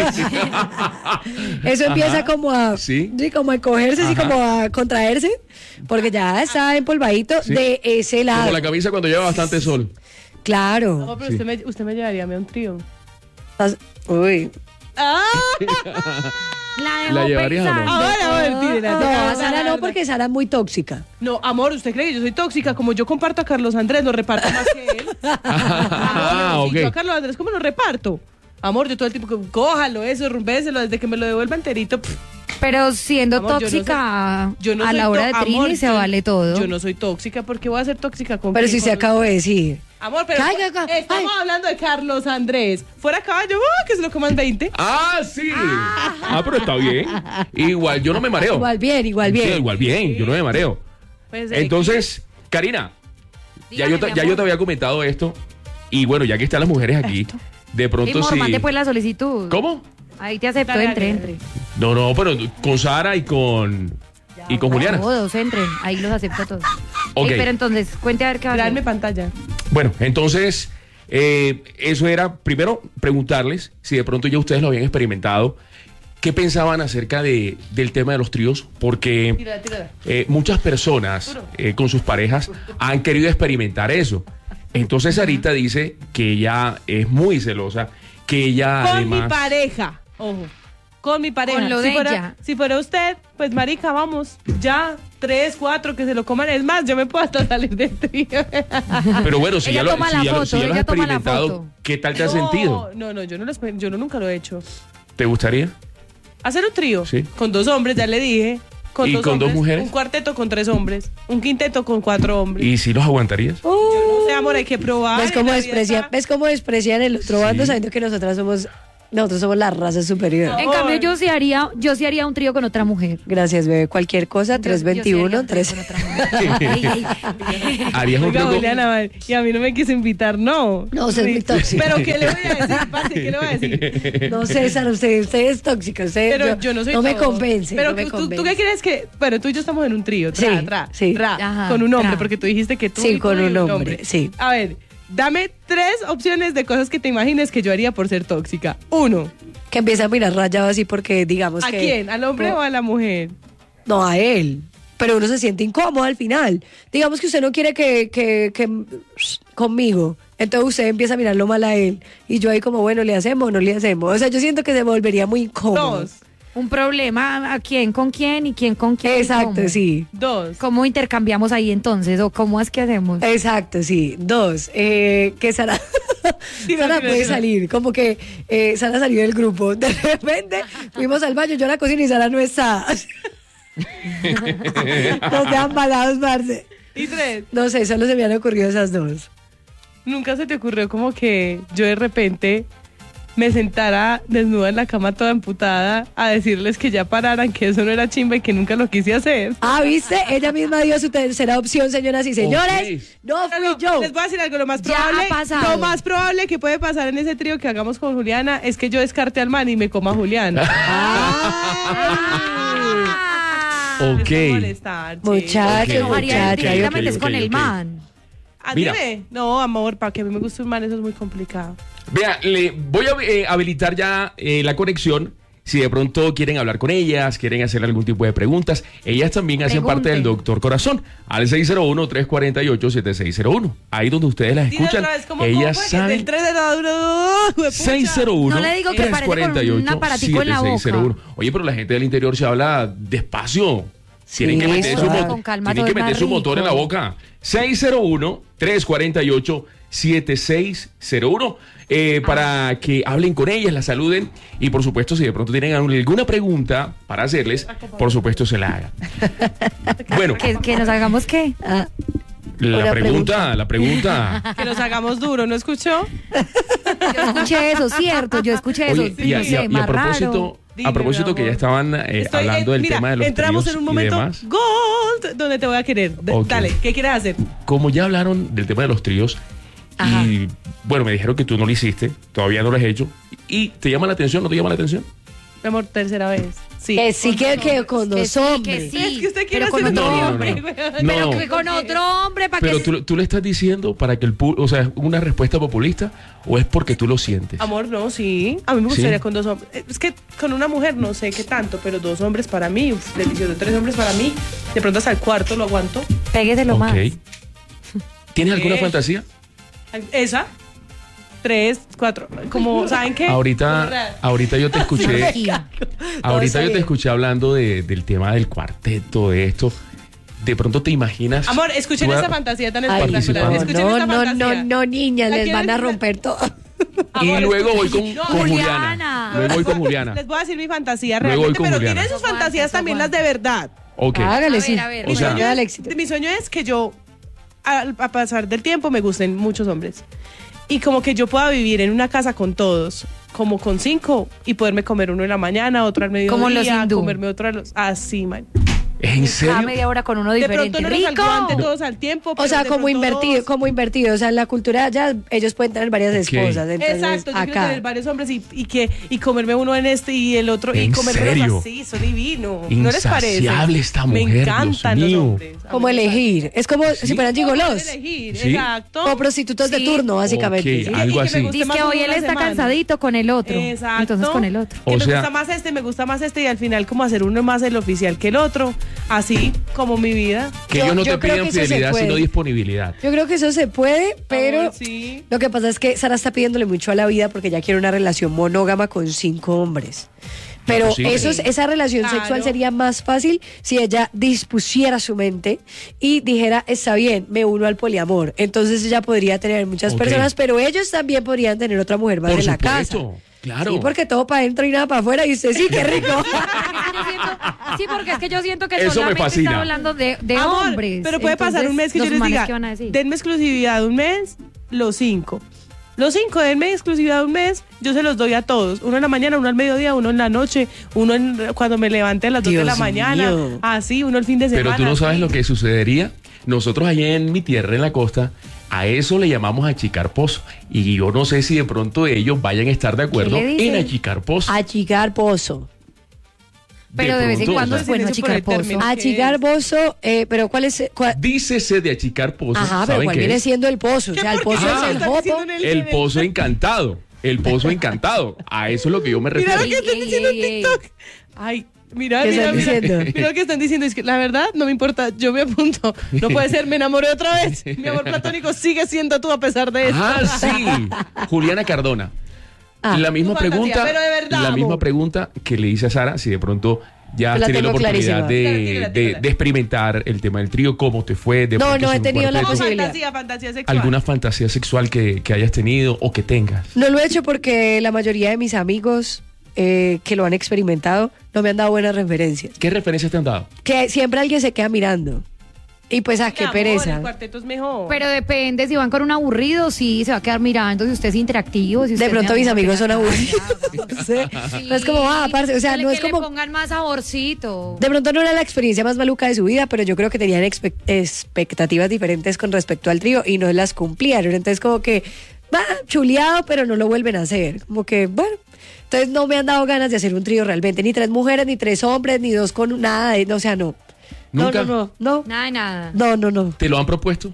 Speaker 2: Eso empieza
Speaker 1: Ajá.
Speaker 2: como a,
Speaker 1: ¿Sí?
Speaker 2: sí, como a encogerse, así como a contraerse, porque ya está empolvadito
Speaker 1: ¿Sí?
Speaker 2: de ese lado.
Speaker 1: Como la camisa cuando lleva bastante sol.
Speaker 2: Claro.
Speaker 3: No, pero
Speaker 1: Sí.
Speaker 3: usted, me, usted me llevaría a mí a un trío.
Speaker 2: Uy.
Speaker 3: ¡Ah!
Speaker 4: La dejó
Speaker 1: ¿La llevarías o no?
Speaker 4: pensando.
Speaker 3: Ahora, a ver, tírela.
Speaker 2: No,
Speaker 3: tírela,
Speaker 2: a Sara
Speaker 3: la
Speaker 2: no,
Speaker 3: verdad.
Speaker 2: porque Sara es muy tóxica.
Speaker 3: No, amor, ¿usted cree que yo soy tóxica? Como yo comparto a Carlos Andrés, lo reparto más que él.
Speaker 1: Ah,
Speaker 3: Amor,
Speaker 1: ok.
Speaker 3: y yo a Carlos Andrés, ¿cómo lo reparto? Amor, yo todo el tiempo que cójalo, eso, rumbéselo, desde que me lo devuelva enterito. Pff.
Speaker 4: Pero siendo
Speaker 3: Amor, yo no
Speaker 4: tóxica
Speaker 3: soy- yo no
Speaker 4: a
Speaker 3: soy
Speaker 4: la hora de
Speaker 3: to-
Speaker 4: Trini
Speaker 3: amor,
Speaker 4: se
Speaker 3: yo-
Speaker 4: vale todo.
Speaker 3: Yo no soy tóxica, porque voy a ser tóxica con
Speaker 2: Pero
Speaker 3: quién?
Speaker 2: si se
Speaker 3: Con-
Speaker 2: acabo de decir.
Speaker 3: Amor, pero
Speaker 2: Caiga, caiga.
Speaker 3: estamos
Speaker 2: Ay.
Speaker 3: hablando de Carlos Andrés. Fuera caballo, ¡uh! Que se lo coman veinte.
Speaker 1: Ah, sí. Ah, pero está bien. Igual, yo no me mareo.
Speaker 2: Igual bien, igual bien.
Speaker 1: Sí, igual bien, yo no me mareo.
Speaker 3: Pues, eh,
Speaker 1: Entonces, Karina, ya,
Speaker 4: Dígame,
Speaker 1: yo te,
Speaker 4: mi
Speaker 1: ya
Speaker 4: amor.
Speaker 1: yo te había comentado esto. Y bueno, ya que están las mujeres aquí, de
Speaker 4: Y
Speaker 1: pronto
Speaker 4: mor,
Speaker 1: sí.
Speaker 4: mande pues la solicitud.
Speaker 1: ¿Cómo?
Speaker 4: Ahí te acepto,
Speaker 3: Dale,
Speaker 4: entre,
Speaker 3: dale,
Speaker 4: entre.
Speaker 1: No, no, pero con Sara y con. Y con Juliana.
Speaker 4: Todos, entren. Ahí los acepto todos.
Speaker 1: Ok.
Speaker 4: Ey, pero entonces, cuente a ver qué va a
Speaker 3: Traerme
Speaker 4: hacer.
Speaker 3: pantalla.
Speaker 1: Bueno, entonces, eh, eso era primero preguntarles si de pronto ya ustedes lo habían experimentado. ¿Qué pensaban acerca de, del tema de los tríos? Porque
Speaker 3: Tírala, tírala.
Speaker 1: eh, muchas personas eh, con sus parejas han querido experimentar eso. Entonces Sarita dice que ella es muy celosa, que ella
Speaker 3: Con
Speaker 1: además...
Speaker 3: mi pareja. Ojo. Con mi pareja.
Speaker 4: Con lo
Speaker 3: si
Speaker 4: de
Speaker 3: fuera,
Speaker 4: ella.
Speaker 3: Si fuera usted, pues marica, vamos. Ya, tres, cuatro, que se lo coman. Es más, yo me puedo hasta salir del trío.
Speaker 1: Pero bueno, si
Speaker 4: Ella
Speaker 1: ya lo,
Speaker 4: toma
Speaker 1: si
Speaker 4: la
Speaker 1: ya lo-
Speaker 4: foto,
Speaker 1: si ya lo has
Speaker 4: ella toma la
Speaker 1: experimentado,
Speaker 4: foto.
Speaker 1: ¿qué tal te has
Speaker 3: No,
Speaker 1: sentido?
Speaker 3: No, no, yo no lo exper- yo no, nunca lo he hecho.
Speaker 1: ¿Te gustaría?
Speaker 3: Hacer un trío.
Speaker 1: Sí.
Speaker 3: Con dos hombres, ya le dije. Con
Speaker 1: ¿Y
Speaker 3: dos
Speaker 1: con dos
Speaker 3: hombres,
Speaker 1: mujeres?
Speaker 3: Un cuarteto con tres hombres. Un quinteto con cuatro hombres.
Speaker 1: ¿Y si los aguantarías?
Speaker 3: Yo no sé, amor, hay que probar.
Speaker 2: ¿Ves
Speaker 3: en
Speaker 2: cómo,
Speaker 3: la vida
Speaker 2: desprecian,
Speaker 3: está-
Speaker 2: ¿Ves cómo desprecian el otro bando
Speaker 1: Sí.
Speaker 2: sabiendo que nosotras somos, nosotros somos la raza superior?
Speaker 4: En cambio, yo sí haría, yo sí haría un trío con otra mujer.
Speaker 2: Gracias, bebé. Cualquier cosa,
Speaker 4: Yo-
Speaker 2: tres
Speaker 4: yo sí haría
Speaker 2: veintiuno,
Speaker 4: un trío
Speaker 2: tres.
Speaker 4: con otra mujer. Ay, ay, ay.
Speaker 1: ¿Harías un
Speaker 3: Oiga,
Speaker 1: trío con-
Speaker 3: Juliana, man, y a mí no me quiso invitar, no.
Speaker 2: No, usted es muy tóxica.
Speaker 3: Pero ¿qué le voy a decir, parce? ¿Qué le voy a decir?
Speaker 2: No, César, usted, usted es tóxica. Usted,
Speaker 3: Pero yo, no soy
Speaker 2: No me
Speaker 3: todo.
Speaker 2: convence.
Speaker 3: Pero
Speaker 2: no me
Speaker 3: tú, tú,
Speaker 2: convence.
Speaker 3: ¿tú qué crees que...? Bueno, tú y yo estamos en un trío, tra,
Speaker 2: Sí,
Speaker 3: tra,
Speaker 2: sí.
Speaker 3: tra,
Speaker 4: Ajá,
Speaker 3: con un hombre,
Speaker 4: tra.
Speaker 3: porque tú dijiste que tú
Speaker 2: Sí,
Speaker 3: y tú
Speaker 2: con
Speaker 3: y
Speaker 2: un hombre, sí.
Speaker 3: A ver, dame tres opciones de cosas que te imagines que yo haría por ser tóxica. Uno,
Speaker 2: Que empieza a mirar rayado así porque digamos
Speaker 3: ¿a
Speaker 2: que...
Speaker 3: quién? ¿Al hombre
Speaker 2: no,
Speaker 3: o a la mujer?
Speaker 2: No, a él. Pero uno se siente incómodo al final. Digamos que usted no quiere que, que, que conmigo. Entonces usted empieza a mirarlo mal a él. Y yo ahí como, bueno, ¿le hacemos o no le hacemos? O sea, yo siento que se volvería muy incómodo.
Speaker 3: Dos,
Speaker 4: Un problema, ¿a quién con quién y quién con quién?
Speaker 2: Exacto,
Speaker 4: ¿Cómo?
Speaker 2: sí.
Speaker 3: dos.
Speaker 4: ¿Cómo intercambiamos ahí entonces? ¿O cómo es que hacemos?
Speaker 2: Exacto, sí. Dos, eh, que Sara,
Speaker 3: Dime,
Speaker 2: Sara
Speaker 3: dime,
Speaker 2: puede
Speaker 3: dime.
Speaker 2: salir, como que eh, Sara salió del grupo. De repente fuimos al baño, yo a la cocina y Sara no está. Nos dejan malados, Marce.
Speaker 3: Y tres,
Speaker 2: No sé, solo se me han ocurrido esas dos.
Speaker 3: ¿nunca se te ocurrió como que yo de repente me sentara desnuda en la cama toda emputada a decirles que ya pararan, que eso no era chimba y que nunca lo quise hacer?
Speaker 2: Ah, ¿viste? Ella misma dio su tercera opción, señoras y señores.
Speaker 1: Ok.
Speaker 2: No fui
Speaker 3: No,
Speaker 2: yo.
Speaker 3: Les voy a decir algo, lo más
Speaker 4: Ya
Speaker 3: probable,
Speaker 4: ha pasado.
Speaker 3: lo más probable que puede pasar en ese trío que hagamos con Juliana es que yo descarte al man y me coma a Juliana.
Speaker 1: Ok.
Speaker 3: Es por molestar, sí.
Speaker 2: Muchachos,
Speaker 1: Ok,
Speaker 4: No, María,
Speaker 2: muchachos.
Speaker 4: directamente
Speaker 1: ok,
Speaker 4: es con
Speaker 1: ok,
Speaker 4: el
Speaker 1: ok.
Speaker 4: man.
Speaker 3: ¿A
Speaker 1: Mira.
Speaker 3: ti me? No, amor, para que a mí me guste un man eso es muy complicado.
Speaker 1: Vea, le voy a eh, habilitar ya eh, la conexión. Si de pronto quieren hablar con ellas, quieren hacer algún tipo de preguntas, ellas también hacen
Speaker 4: Pregunten.
Speaker 1: parte del Doctor Corazón. Al seis cero uno, tres cuatro ocho, siete seis cero uno. Ahí donde ustedes las
Speaker 3: Dile
Speaker 1: escuchan,
Speaker 3: otra vez, ¿cómo-
Speaker 1: ellas
Speaker 3: cómo fue que
Speaker 1: saben.
Speaker 3: del tres de la duro, huepucha?
Speaker 1: seis cero uno,
Speaker 4: No le digo que parece con un aparatico en la
Speaker 1: siete seis cero uno. Oye, pero la gente del interior se habla despacio. Tienen que meter, su,
Speaker 2: suave.
Speaker 1: mo-
Speaker 4: Con calma,
Speaker 1: tienen
Speaker 4: todo
Speaker 1: que
Speaker 4: es
Speaker 1: meter
Speaker 4: más
Speaker 1: su motor en la
Speaker 4: rico.
Speaker 1: boca. seis cero uno, tres cuatro ocho, siete seis cero uno eh, para que hablen con ellas, las saluden y por supuesto si de pronto tienen alguna pregunta para hacerles, por supuesto se la hagan. Bueno,
Speaker 4: ¿Que, que nos hagamos qué?
Speaker 2: Ah,
Speaker 1: la
Speaker 2: una
Speaker 1: pregunta, la pregunta.
Speaker 3: Que nos hagamos duro, ¿no escuchó?
Speaker 4: Yo escuché eso, cierto, yo escuché eso.
Speaker 1: Oye, y a,
Speaker 4: no
Speaker 1: y a-
Speaker 4: sé,
Speaker 1: y a
Speaker 4: más
Speaker 1: propósito,
Speaker 4: raro.
Speaker 3: Dime,
Speaker 1: a propósito
Speaker 3: mi
Speaker 1: que ya
Speaker 3: amor.
Speaker 1: estaban eh,
Speaker 3: Estoy,
Speaker 1: hablando
Speaker 3: eh,
Speaker 1: del
Speaker 3: mira,
Speaker 1: tema de los
Speaker 3: entramos
Speaker 1: tríos
Speaker 3: en un
Speaker 1: y
Speaker 3: momento
Speaker 1: demás.
Speaker 3: gold donde te voy a querer. D-
Speaker 1: Ok.
Speaker 3: Dale, ¿qué quieres hacer?
Speaker 1: Como ya hablaron del tema de los tríos
Speaker 4: Ajá.
Speaker 1: y bueno, me dijeron que tú no lo hiciste, todavía no lo has hecho y te llama la atención, ¿no te llama la atención?
Speaker 3: Mi amor, tercera vez. Sí.
Speaker 2: que sí, que, que con
Speaker 4: Que
Speaker 2: dos
Speaker 4: sí,
Speaker 2: hombres.
Speaker 4: que sí.
Speaker 3: Es que usted quiere
Speaker 4: pero con
Speaker 3: hacer
Speaker 4: otro
Speaker 3: otro
Speaker 1: No, no, no,
Speaker 3: hombre,
Speaker 1: no.
Speaker 3: güey.
Speaker 1: No.
Speaker 4: Pero que con otro hombre, ¿para
Speaker 1: Pero
Speaker 4: que
Speaker 1: tú, tú le estás diciendo para que el pu- o sea, ¿es una respuesta populista o es porque tú lo sientes?
Speaker 3: Amor, no, sí. A mí me gustaría
Speaker 1: ¿Sí?
Speaker 3: con dos hombres. Es que con una mujer no sé qué tanto, pero dos hombres para mí, uf, delicioso. Tres hombres para mí. De pronto hasta el cuarto lo aguanto.
Speaker 4: pégueselo
Speaker 1: Ok.
Speaker 4: más?
Speaker 1: ¿Tienes alguna
Speaker 3: Eh.
Speaker 1: fantasía?
Speaker 3: Esa. Tres, cuatro. Como, ¿saben qué?
Speaker 1: Ahorita, ahorita yo te escuché,
Speaker 4: Cirugía.
Speaker 1: ahorita
Speaker 2: está
Speaker 1: yo te
Speaker 2: bien.
Speaker 1: escuché hablando de- del tema del cuarteto, de esto. De pronto te imaginas.
Speaker 3: Amor, escuchen
Speaker 1: tú a-
Speaker 3: esa fantasía tan
Speaker 2: Ay,
Speaker 3: espectacular.
Speaker 1: participando.
Speaker 3: Escuchen
Speaker 2: no,
Speaker 3: esta
Speaker 2: no,
Speaker 3: fantasía.
Speaker 2: no, no, niñas,
Speaker 3: ¿La
Speaker 2: les van a
Speaker 3: quieren?
Speaker 2: romper todo.
Speaker 1: Y
Speaker 3: Amor,
Speaker 1: luego voy con,
Speaker 3: escuchen-
Speaker 1: con
Speaker 3: No,
Speaker 1: Juliana.
Speaker 4: Juliana.
Speaker 1: Luego voy con Juliana.
Speaker 3: Les voy a decir mi fantasía
Speaker 1: Luego voy
Speaker 3: realmente,
Speaker 1: con
Speaker 3: pero
Speaker 1: Juliana.
Speaker 3: tienen sus
Speaker 4: Aguanta,
Speaker 3: fantasías
Speaker 4: eso
Speaker 3: también las de
Speaker 4: aguanta.
Speaker 3: verdad.
Speaker 1: Ok.
Speaker 2: Hágale,
Speaker 4: A ver,
Speaker 2: sí.
Speaker 4: a ver,
Speaker 1: O
Speaker 3: Mi
Speaker 1: sea-
Speaker 3: sueño,
Speaker 2: Dale,
Speaker 3: es,
Speaker 2: éxito.
Speaker 3: mi sueño es que yo, al- a pasar del tiempo, me gusten muchos hombres. Y como que yo pueda vivir en una casa con todos, como con cinco, y poderme comer uno en la mañana, otro al mediodía,
Speaker 4: Como los hindú.
Speaker 3: comerme otro a los... Así, man.
Speaker 1: ¿En
Speaker 4: Cada
Speaker 1: serio?
Speaker 4: media hora con uno
Speaker 3: De
Speaker 4: diferente.
Speaker 3: pronto no los
Speaker 4: ¡Rico!
Speaker 3: aguante todos al tiempo.
Speaker 2: O
Speaker 3: pero
Speaker 2: sea,
Speaker 3: de
Speaker 2: como
Speaker 3: pronto
Speaker 2: invertido,
Speaker 3: dos.
Speaker 2: como invertido. O sea, en la cultura ya ellos pueden tener varias
Speaker 1: Ok.
Speaker 2: esposas. Entonces,
Speaker 3: Exacto, yo quiero
Speaker 2: acá.
Speaker 3: tener varios hombres y, y que y comerme uno en este y el otro y
Speaker 1: ¿En
Speaker 3: comerme
Speaker 1: serio?
Speaker 3: así, eso divino. ¿No les parece?
Speaker 1: Insaciable esta
Speaker 3: Me
Speaker 1: mujer,
Speaker 3: encantan
Speaker 1: Dios
Speaker 3: los
Speaker 1: mío.
Speaker 3: hombres. A
Speaker 2: Como
Speaker 3: mí me
Speaker 2: elegir. Es como si fueran
Speaker 3: encanta.
Speaker 2: gigolos.
Speaker 3: Elegir,
Speaker 1: Sí.
Speaker 3: exacto.
Speaker 2: O prostitutos de
Speaker 3: Sí.
Speaker 2: turno, básicamente.
Speaker 1: Ok,
Speaker 2: ¿sí?
Speaker 1: algo
Speaker 3: Y que me
Speaker 1: así.
Speaker 3: guste
Speaker 4: Dice
Speaker 3: más
Speaker 4: que hoy
Speaker 3: uno
Speaker 4: él
Speaker 3: a la
Speaker 4: está
Speaker 3: semana.
Speaker 4: cansadito con el otro.
Speaker 3: Exacto.
Speaker 4: Entonces con el otro.
Speaker 3: Que
Speaker 1: O
Speaker 3: me
Speaker 1: sea-
Speaker 3: gusta más este, me gusta más este y al final como hacer uno más el oficial que el otro. Así como mi vida.
Speaker 1: Que
Speaker 2: Yo-
Speaker 1: ellos no
Speaker 2: yo
Speaker 1: te
Speaker 2: creo
Speaker 1: piden
Speaker 2: que eso se
Speaker 1: fidelidad,
Speaker 2: puede.
Speaker 1: sino disponibilidad.
Speaker 2: Yo creo que eso se puede, pero
Speaker 3: Amor, sí.
Speaker 2: lo que pasa es que Sara está pidiéndole mucho a la vida porque ya quiere una relación monógama con cinco hombres. Pero
Speaker 1: posible.
Speaker 2: eso es- esa relación
Speaker 3: Claro.
Speaker 2: sexual sería más fácil si ella dispusiera su mente y dijera, está bien, me uno al poliamor. Entonces ella podría tener muchas
Speaker 1: Ok.
Speaker 2: personas, pero ellos también podrían tener otra mujer más
Speaker 1: Por
Speaker 2: en la
Speaker 1: supuesto,
Speaker 2: casa.
Speaker 1: claro.
Speaker 2: Sí, porque todo para adentro y nada para afuera. Y usted sí, qué rico.
Speaker 4: Yo siento- sí, porque es que yo siento que
Speaker 1: Eso me
Speaker 4: solamente
Speaker 1: fascina.
Speaker 4: está hablando de, de
Speaker 3: Amor,
Speaker 4: hombres.
Speaker 3: pero puede pasar
Speaker 4: Entonces,
Speaker 3: un mes que yo
Speaker 4: los
Speaker 3: les
Speaker 4: manes,
Speaker 3: diga,
Speaker 4: ¿qué van a decir?
Speaker 3: denme exclusividad un mes, los cinco. Los cinco, denme exclusividad un mes, yo se los doy a todos. Uno en la mañana, uno al mediodía, uno en la noche, uno en, cuando me levante a las dos de
Speaker 2: Dios
Speaker 3: la mañana.
Speaker 2: mío.
Speaker 3: Así, uno el fin de semana.
Speaker 1: Pero tú no sabes
Speaker 3: así.
Speaker 1: lo que sucedería. Nosotros allá en mi tierra, en la costa, a eso le llamamos achicar pozo. Y yo no sé si de pronto ellos vayan a estar de acuerdo
Speaker 4: le dicen?
Speaker 1: en achicar pozo.
Speaker 2: Achicar pozo.
Speaker 4: Pero de vez en
Speaker 1: pronto,
Speaker 4: cuando
Speaker 1: o
Speaker 4: es
Speaker 1: sea,
Speaker 4: bueno
Speaker 3: Silencio por
Speaker 4: achicar
Speaker 3: el
Speaker 4: pozo.
Speaker 3: término. ¿Qué
Speaker 2: Achicar
Speaker 3: es?
Speaker 2: pozo, eh, pero ¿cuál es? cuál-
Speaker 1: Dícese de achicar pozo.
Speaker 2: Ajá, pero
Speaker 1: ¿saben
Speaker 2: ¿cuál
Speaker 1: qué
Speaker 2: viene
Speaker 1: es?
Speaker 2: siendo el pozo? O
Speaker 3: ¿Qué?
Speaker 2: sea, el
Speaker 3: ¿Por qué
Speaker 2: pozo
Speaker 1: Ah,
Speaker 2: es el
Speaker 3: está
Speaker 2: jopo.
Speaker 3: diciendo en el-
Speaker 1: El pozo encantado. El pozo encantado. A eso es lo que yo me
Speaker 3: Mira
Speaker 1: refiero.
Speaker 3: lo que están
Speaker 4: Ey,
Speaker 3: diciendo en
Speaker 4: ey, ey.
Speaker 3: TikTok. Ay, mira,
Speaker 2: ¿Qué
Speaker 3: mira,
Speaker 2: están
Speaker 3: mira.
Speaker 2: diciendo?
Speaker 3: Mira lo que están diciendo. Es que la verdad no me importa. Yo me apunto. No puede ser, me enamoré otra vez. Mi amor platónico sigue siendo tú a pesar de eso.
Speaker 1: Ah, sí. Juliana Cardona.
Speaker 2: Ah.
Speaker 1: la misma
Speaker 3: Tu fantasía,
Speaker 1: pregunta.
Speaker 3: pero de verdad,
Speaker 1: la misma
Speaker 3: amor.
Speaker 1: pregunta que le hice a Sara, si de pronto ya has
Speaker 2: La
Speaker 1: tenido la
Speaker 2: tengo
Speaker 1: oportunidad
Speaker 2: clarísima.
Speaker 1: de,
Speaker 3: Claro, tírala,
Speaker 1: de-
Speaker 3: tírala.
Speaker 1: de experimentar el tema del trío, cómo te fue, de
Speaker 2: No,
Speaker 1: pronto
Speaker 2: no he
Speaker 1: sin un
Speaker 2: tenido la
Speaker 3: Como
Speaker 1: cuarteto,
Speaker 2: posibilidad.
Speaker 3: fantasía, fantasía sexual.
Speaker 1: alguna fantasía sexual que, que hayas tenido o que tengas.
Speaker 2: No lo he hecho porque la mayoría de mis amigos eh, que lo han experimentado no me han dado buenas referencias.
Speaker 1: ¿Qué referencias te han dado?
Speaker 2: Que siempre alguien se queda mirando. Y pues, ah,
Speaker 3: Mi
Speaker 2: qué
Speaker 3: amor,
Speaker 2: pereza.
Speaker 3: El cuarteto es mejor.
Speaker 4: Pero depende, si van con un aburrido, sí, se va a quedar mirando, si usted es interactivo. Si usted
Speaker 2: De pronto
Speaker 4: me
Speaker 2: mis
Speaker 4: da-
Speaker 2: amigos son
Speaker 4: Ya,
Speaker 2: aburridos.
Speaker 4: ya,
Speaker 2: No sé.
Speaker 4: Sí.
Speaker 2: No es como, ah, parce, o sea,
Speaker 4: Dale
Speaker 2: no
Speaker 4: que
Speaker 2: es
Speaker 4: le
Speaker 2: como...
Speaker 4: pongan más saborcito.
Speaker 2: De pronto no era la experiencia más maluca de su vida, pero yo creo que tenían expe- expectativas diferentes con respecto al trío y no las cumplieron. Entonces como que, va, chuleado, pero no lo vuelven a hacer. Como que, bueno. Entonces no me han dado ganas de hacer un trío realmente. Ni tres mujeres, ni tres hombres, ni dos con nada. De, no, o sea, no.
Speaker 1: ¿Nunca?
Speaker 2: No, no, no. No,
Speaker 4: Nada de nada.
Speaker 2: no, no, no.
Speaker 1: ¿Te lo han propuesto?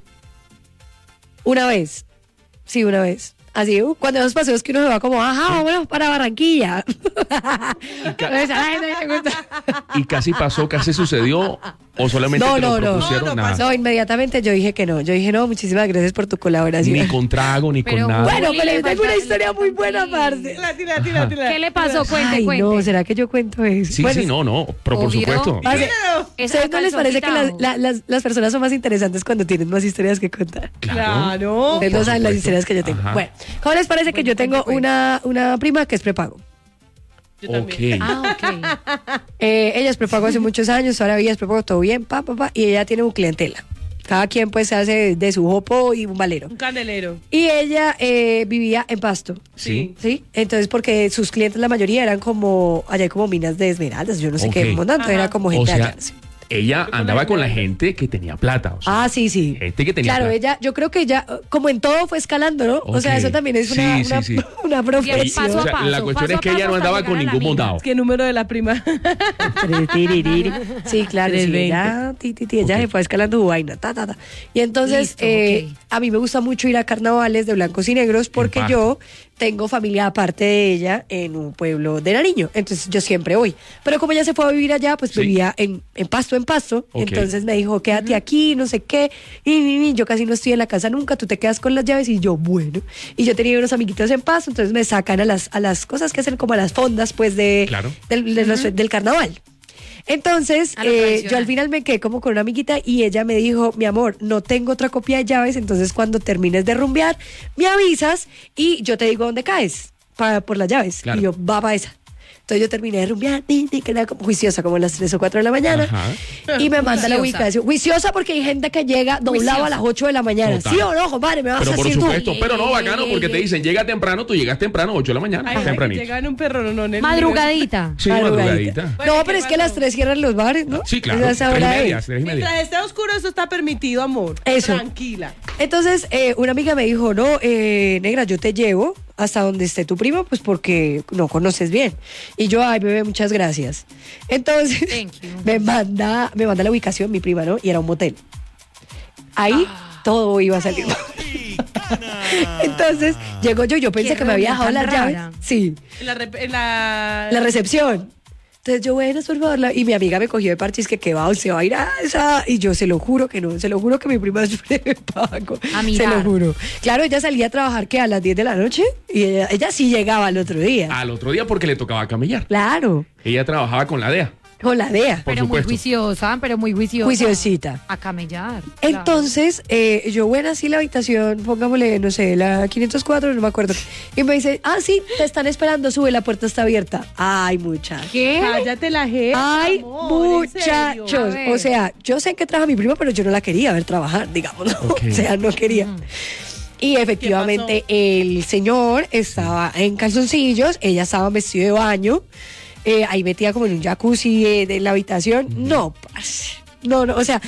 Speaker 2: Una vez. Sí, una vez. Así, uh, cuando esos paseos que uno se va como, ajá, vámonos para Barranquilla. Entonces, a la gente le gusta.
Speaker 1: Y casi pasó, casi sucedió, ¿O solamente
Speaker 2: No,
Speaker 1: te
Speaker 2: no,
Speaker 1: lo
Speaker 2: no.
Speaker 1: propusieron?
Speaker 3: No, no
Speaker 1: Nada.
Speaker 2: No, inmediatamente yo dije que no. Yo dije, no, muchísimas gracias por tu colaboración.
Speaker 1: Ni con trago, ni
Speaker 4: Pero
Speaker 1: con nada.
Speaker 2: Bueno,
Speaker 4: Juli,
Speaker 2: pero
Speaker 4: le
Speaker 2: les tengo una
Speaker 4: falta-
Speaker 2: historia
Speaker 4: le
Speaker 2: muy
Speaker 4: falta
Speaker 2: buena,
Speaker 4: un
Speaker 2: parce.
Speaker 3: Tila, tila, tila, tila.
Speaker 4: ¿Qué le pasó? Cuente,
Speaker 2: Ay,
Speaker 4: cuente.
Speaker 2: no, ¿será que yo cuento eso?
Speaker 1: Sí,
Speaker 2: Bueno,
Speaker 1: sí, no, no, pero por
Speaker 4: Obvio.
Speaker 1: supuesto.
Speaker 2: parce,
Speaker 4: Esa
Speaker 2: ¿ustedes no les parece que
Speaker 4: calzón
Speaker 2: las, la- las, las personas son más interesantes cuando tienen más historias que contar?
Speaker 3: Claro.
Speaker 2: Ustedes no
Speaker 1: por
Speaker 2: saben las
Speaker 1: supuesto.
Speaker 2: historias que yo tengo.
Speaker 1: Ajá.
Speaker 2: Bueno, ¿cómo les parece que
Speaker 4: Bueno,
Speaker 2: yo tengo
Speaker 4: cuente, cuente.
Speaker 2: una, una prima que es prepago?
Speaker 3: Yo también.
Speaker 1: Ok.
Speaker 4: Ah, ok.
Speaker 2: Eh, ella es prepago hace muchos años, toda la vida es prepago, todo bien, pa, pa, pa, y ella tiene un clientela. Cada quien pues se hace de su jopo y un valero.
Speaker 3: Un candelero.
Speaker 2: Y ella eh, vivía en Pasto.
Speaker 1: Sí.
Speaker 2: ¿Sí? Entonces, porque sus clientes, la mayoría eran como, allá hay como minas de esmeraldas, yo no sé
Speaker 1: Ok.
Speaker 2: qué, montando,
Speaker 3: Ajá.
Speaker 2: era como
Speaker 1: O
Speaker 2: gente
Speaker 1: sea,
Speaker 2: allá. sí.
Speaker 1: ella andaba con la gente que tenía plata. O sea,
Speaker 2: Ah, sí, sí.
Speaker 1: gente que tenía
Speaker 2: Claro,
Speaker 1: plata.
Speaker 2: ella, yo creo que ella, como en todo, fue escalando, ¿no? O sea,
Speaker 1: Ok.
Speaker 2: eso también es
Speaker 1: Sí,
Speaker 2: una,
Speaker 1: sí,
Speaker 2: una,
Speaker 1: sí.
Speaker 2: una profesión.
Speaker 4: paso a
Speaker 1: O sea,
Speaker 4: paso,
Speaker 1: la cuestión
Speaker 4: paso
Speaker 1: es
Speaker 4: a
Speaker 1: que ella
Speaker 4: paso
Speaker 1: no
Speaker 4: hasta
Speaker 1: andaba
Speaker 4: llegar
Speaker 1: con
Speaker 4: a la
Speaker 1: ningún
Speaker 4: mina.
Speaker 1: montado.
Speaker 3: ¿Qué número de la prima?
Speaker 2: Sí, claro, sí,
Speaker 3: trescientos veinte.
Speaker 2: ella, ti, ti, ti, ella
Speaker 1: Ok.
Speaker 2: se fue escalando su vaina, ta, ta, ta. Y entonces,
Speaker 4: Listo,
Speaker 2: eh,
Speaker 4: ok.
Speaker 2: a mí me gusta mucho ir a carnavales de blancos y negros porque
Speaker 1: Pasto.
Speaker 2: yo tengo familia aparte de ella en un pueblo de Nariño, entonces yo siempre voy. Pero como ella se fue a vivir allá, pues
Speaker 1: Sí.
Speaker 2: vivía en, en Pasto, en Pasto,
Speaker 1: Ok.
Speaker 2: entonces me dijo, quédate aquí, no sé qué, y, y, y yo casi no estoy en la casa nunca, tú te quedas con las llaves, y yo, bueno. Y yo tenía unos amiguitos en Pasto, entonces me sacan a las, a las cosas que hacen como a las fondas, pues, de,
Speaker 1: Claro.
Speaker 2: del, de los- del carnaval. Entonces,
Speaker 4: A lo
Speaker 2: eh,
Speaker 4: tradicional.
Speaker 2: yo al final me quedé como con una amiguita y ella me dijo, mi amor, no tengo otra copia de llaves, entonces cuando termines de rumbear, me avisas y yo te digo dónde caes para, por las llaves.
Speaker 1: Claro.
Speaker 2: Y yo, va para esa. Entonces yo terminé de rumbear, ni, ni, que era como juiciosa, como a las tres o cuatro de la mañana.
Speaker 1: Ajá.
Speaker 2: Y me manda la
Speaker 4: Juiciosa.
Speaker 2: ubicación. Juiciosa porque hay gente que llega doblado
Speaker 4: Juiciosa.
Speaker 2: a las ocho de la mañana.
Speaker 1: Total.
Speaker 2: ¿Sí o no, compadre? Me vas
Speaker 1: Pero
Speaker 2: a
Speaker 1: por
Speaker 2: decir tú.
Speaker 1: supuesto, pero no, bacano, porque te dicen, llega temprano, tú llegas temprano, ocho de la mañana,
Speaker 3: Ay,
Speaker 1: tempranito.
Speaker 3: llega en un perro, no, no, no.
Speaker 4: Madrugadita.
Speaker 1: Sí,
Speaker 2: Madrugadita.
Speaker 1: madrugadita.
Speaker 3: Bueno,
Speaker 2: No,
Speaker 3: ¿qué
Speaker 2: pero es que a
Speaker 3: pasó?
Speaker 2: las tres cierran los bares, ¿no?
Speaker 1: Sí, claro.
Speaker 2: Esa
Speaker 1: Tres y
Speaker 2: hora
Speaker 1: media,
Speaker 2: es.
Speaker 1: tres y media.
Speaker 3: Mientras esté oscuro, eso está permitido, amor.
Speaker 2: Eso.
Speaker 3: Tranquila.
Speaker 2: Entonces, eh, una amiga me dijo, no, eh, negra, yo te llevo hasta donde esté tu primo, pues porque no conoces bien. Y yo, ay, bebé, muchas gracias. Entonces,
Speaker 4: Thank you.
Speaker 2: me manda, me manda la ubicación, mi prima, ¿no? Y era un motel. Ahí
Speaker 4: Ah.
Speaker 2: todo iba a salir mal. Entonces, llego yo, yo pensé
Speaker 4: Qué
Speaker 2: que me había
Speaker 4: reunión
Speaker 2: dejado
Speaker 4: tan
Speaker 2: las llaves.
Speaker 4: rara.
Speaker 2: Sí,
Speaker 3: En la, rep- en la...
Speaker 2: la recepción. Entonces yo, bueno, por favor, la- y mi amiga me cogió de parchis que qué va, se va a ir a esa, y yo se lo juro que no, se lo juro que mi prima es pago,
Speaker 4: A
Speaker 2: se
Speaker 4: mirar.
Speaker 2: lo juro. Claro, ella salía a trabajar que a las diez de la noche, y ella, ella sí llegaba al otro día.
Speaker 1: Al otro día porque le tocaba camellar.
Speaker 2: Claro,
Speaker 1: Ella trabajaba con la D E A.
Speaker 2: con la D E A,
Speaker 1: Por
Speaker 4: Pero muy
Speaker 1: supuesto.
Speaker 4: juiciosa, pero muy juiciosa.
Speaker 2: juiciosita.
Speaker 4: A camellar.
Speaker 2: Entonces, eh, yo, bueno, así la habitación, pongámosle, no sé, la quinientos cuatro, no me acuerdo. Y me dice, ah, sí, te están esperando, sube, la puerta está abierta. Ay, muchacha.
Speaker 4: ¿Qué?
Speaker 3: Cállate la gente.
Speaker 2: Ay,
Speaker 3: amor, en serio.
Speaker 2: muchachos.
Speaker 4: A ver.
Speaker 2: O sea, yo sé que trabaja mi prima, pero yo no la quería ver trabajar, digamos. ¿no?
Speaker 1: Ok.
Speaker 2: O sea, no quería. Y efectivamente, el señor estaba en calzoncillos, ella estaba vestida de baño, eh, ahí metida como en un jacuzzi eh, de la habitación. No, parce. No, no, o sea.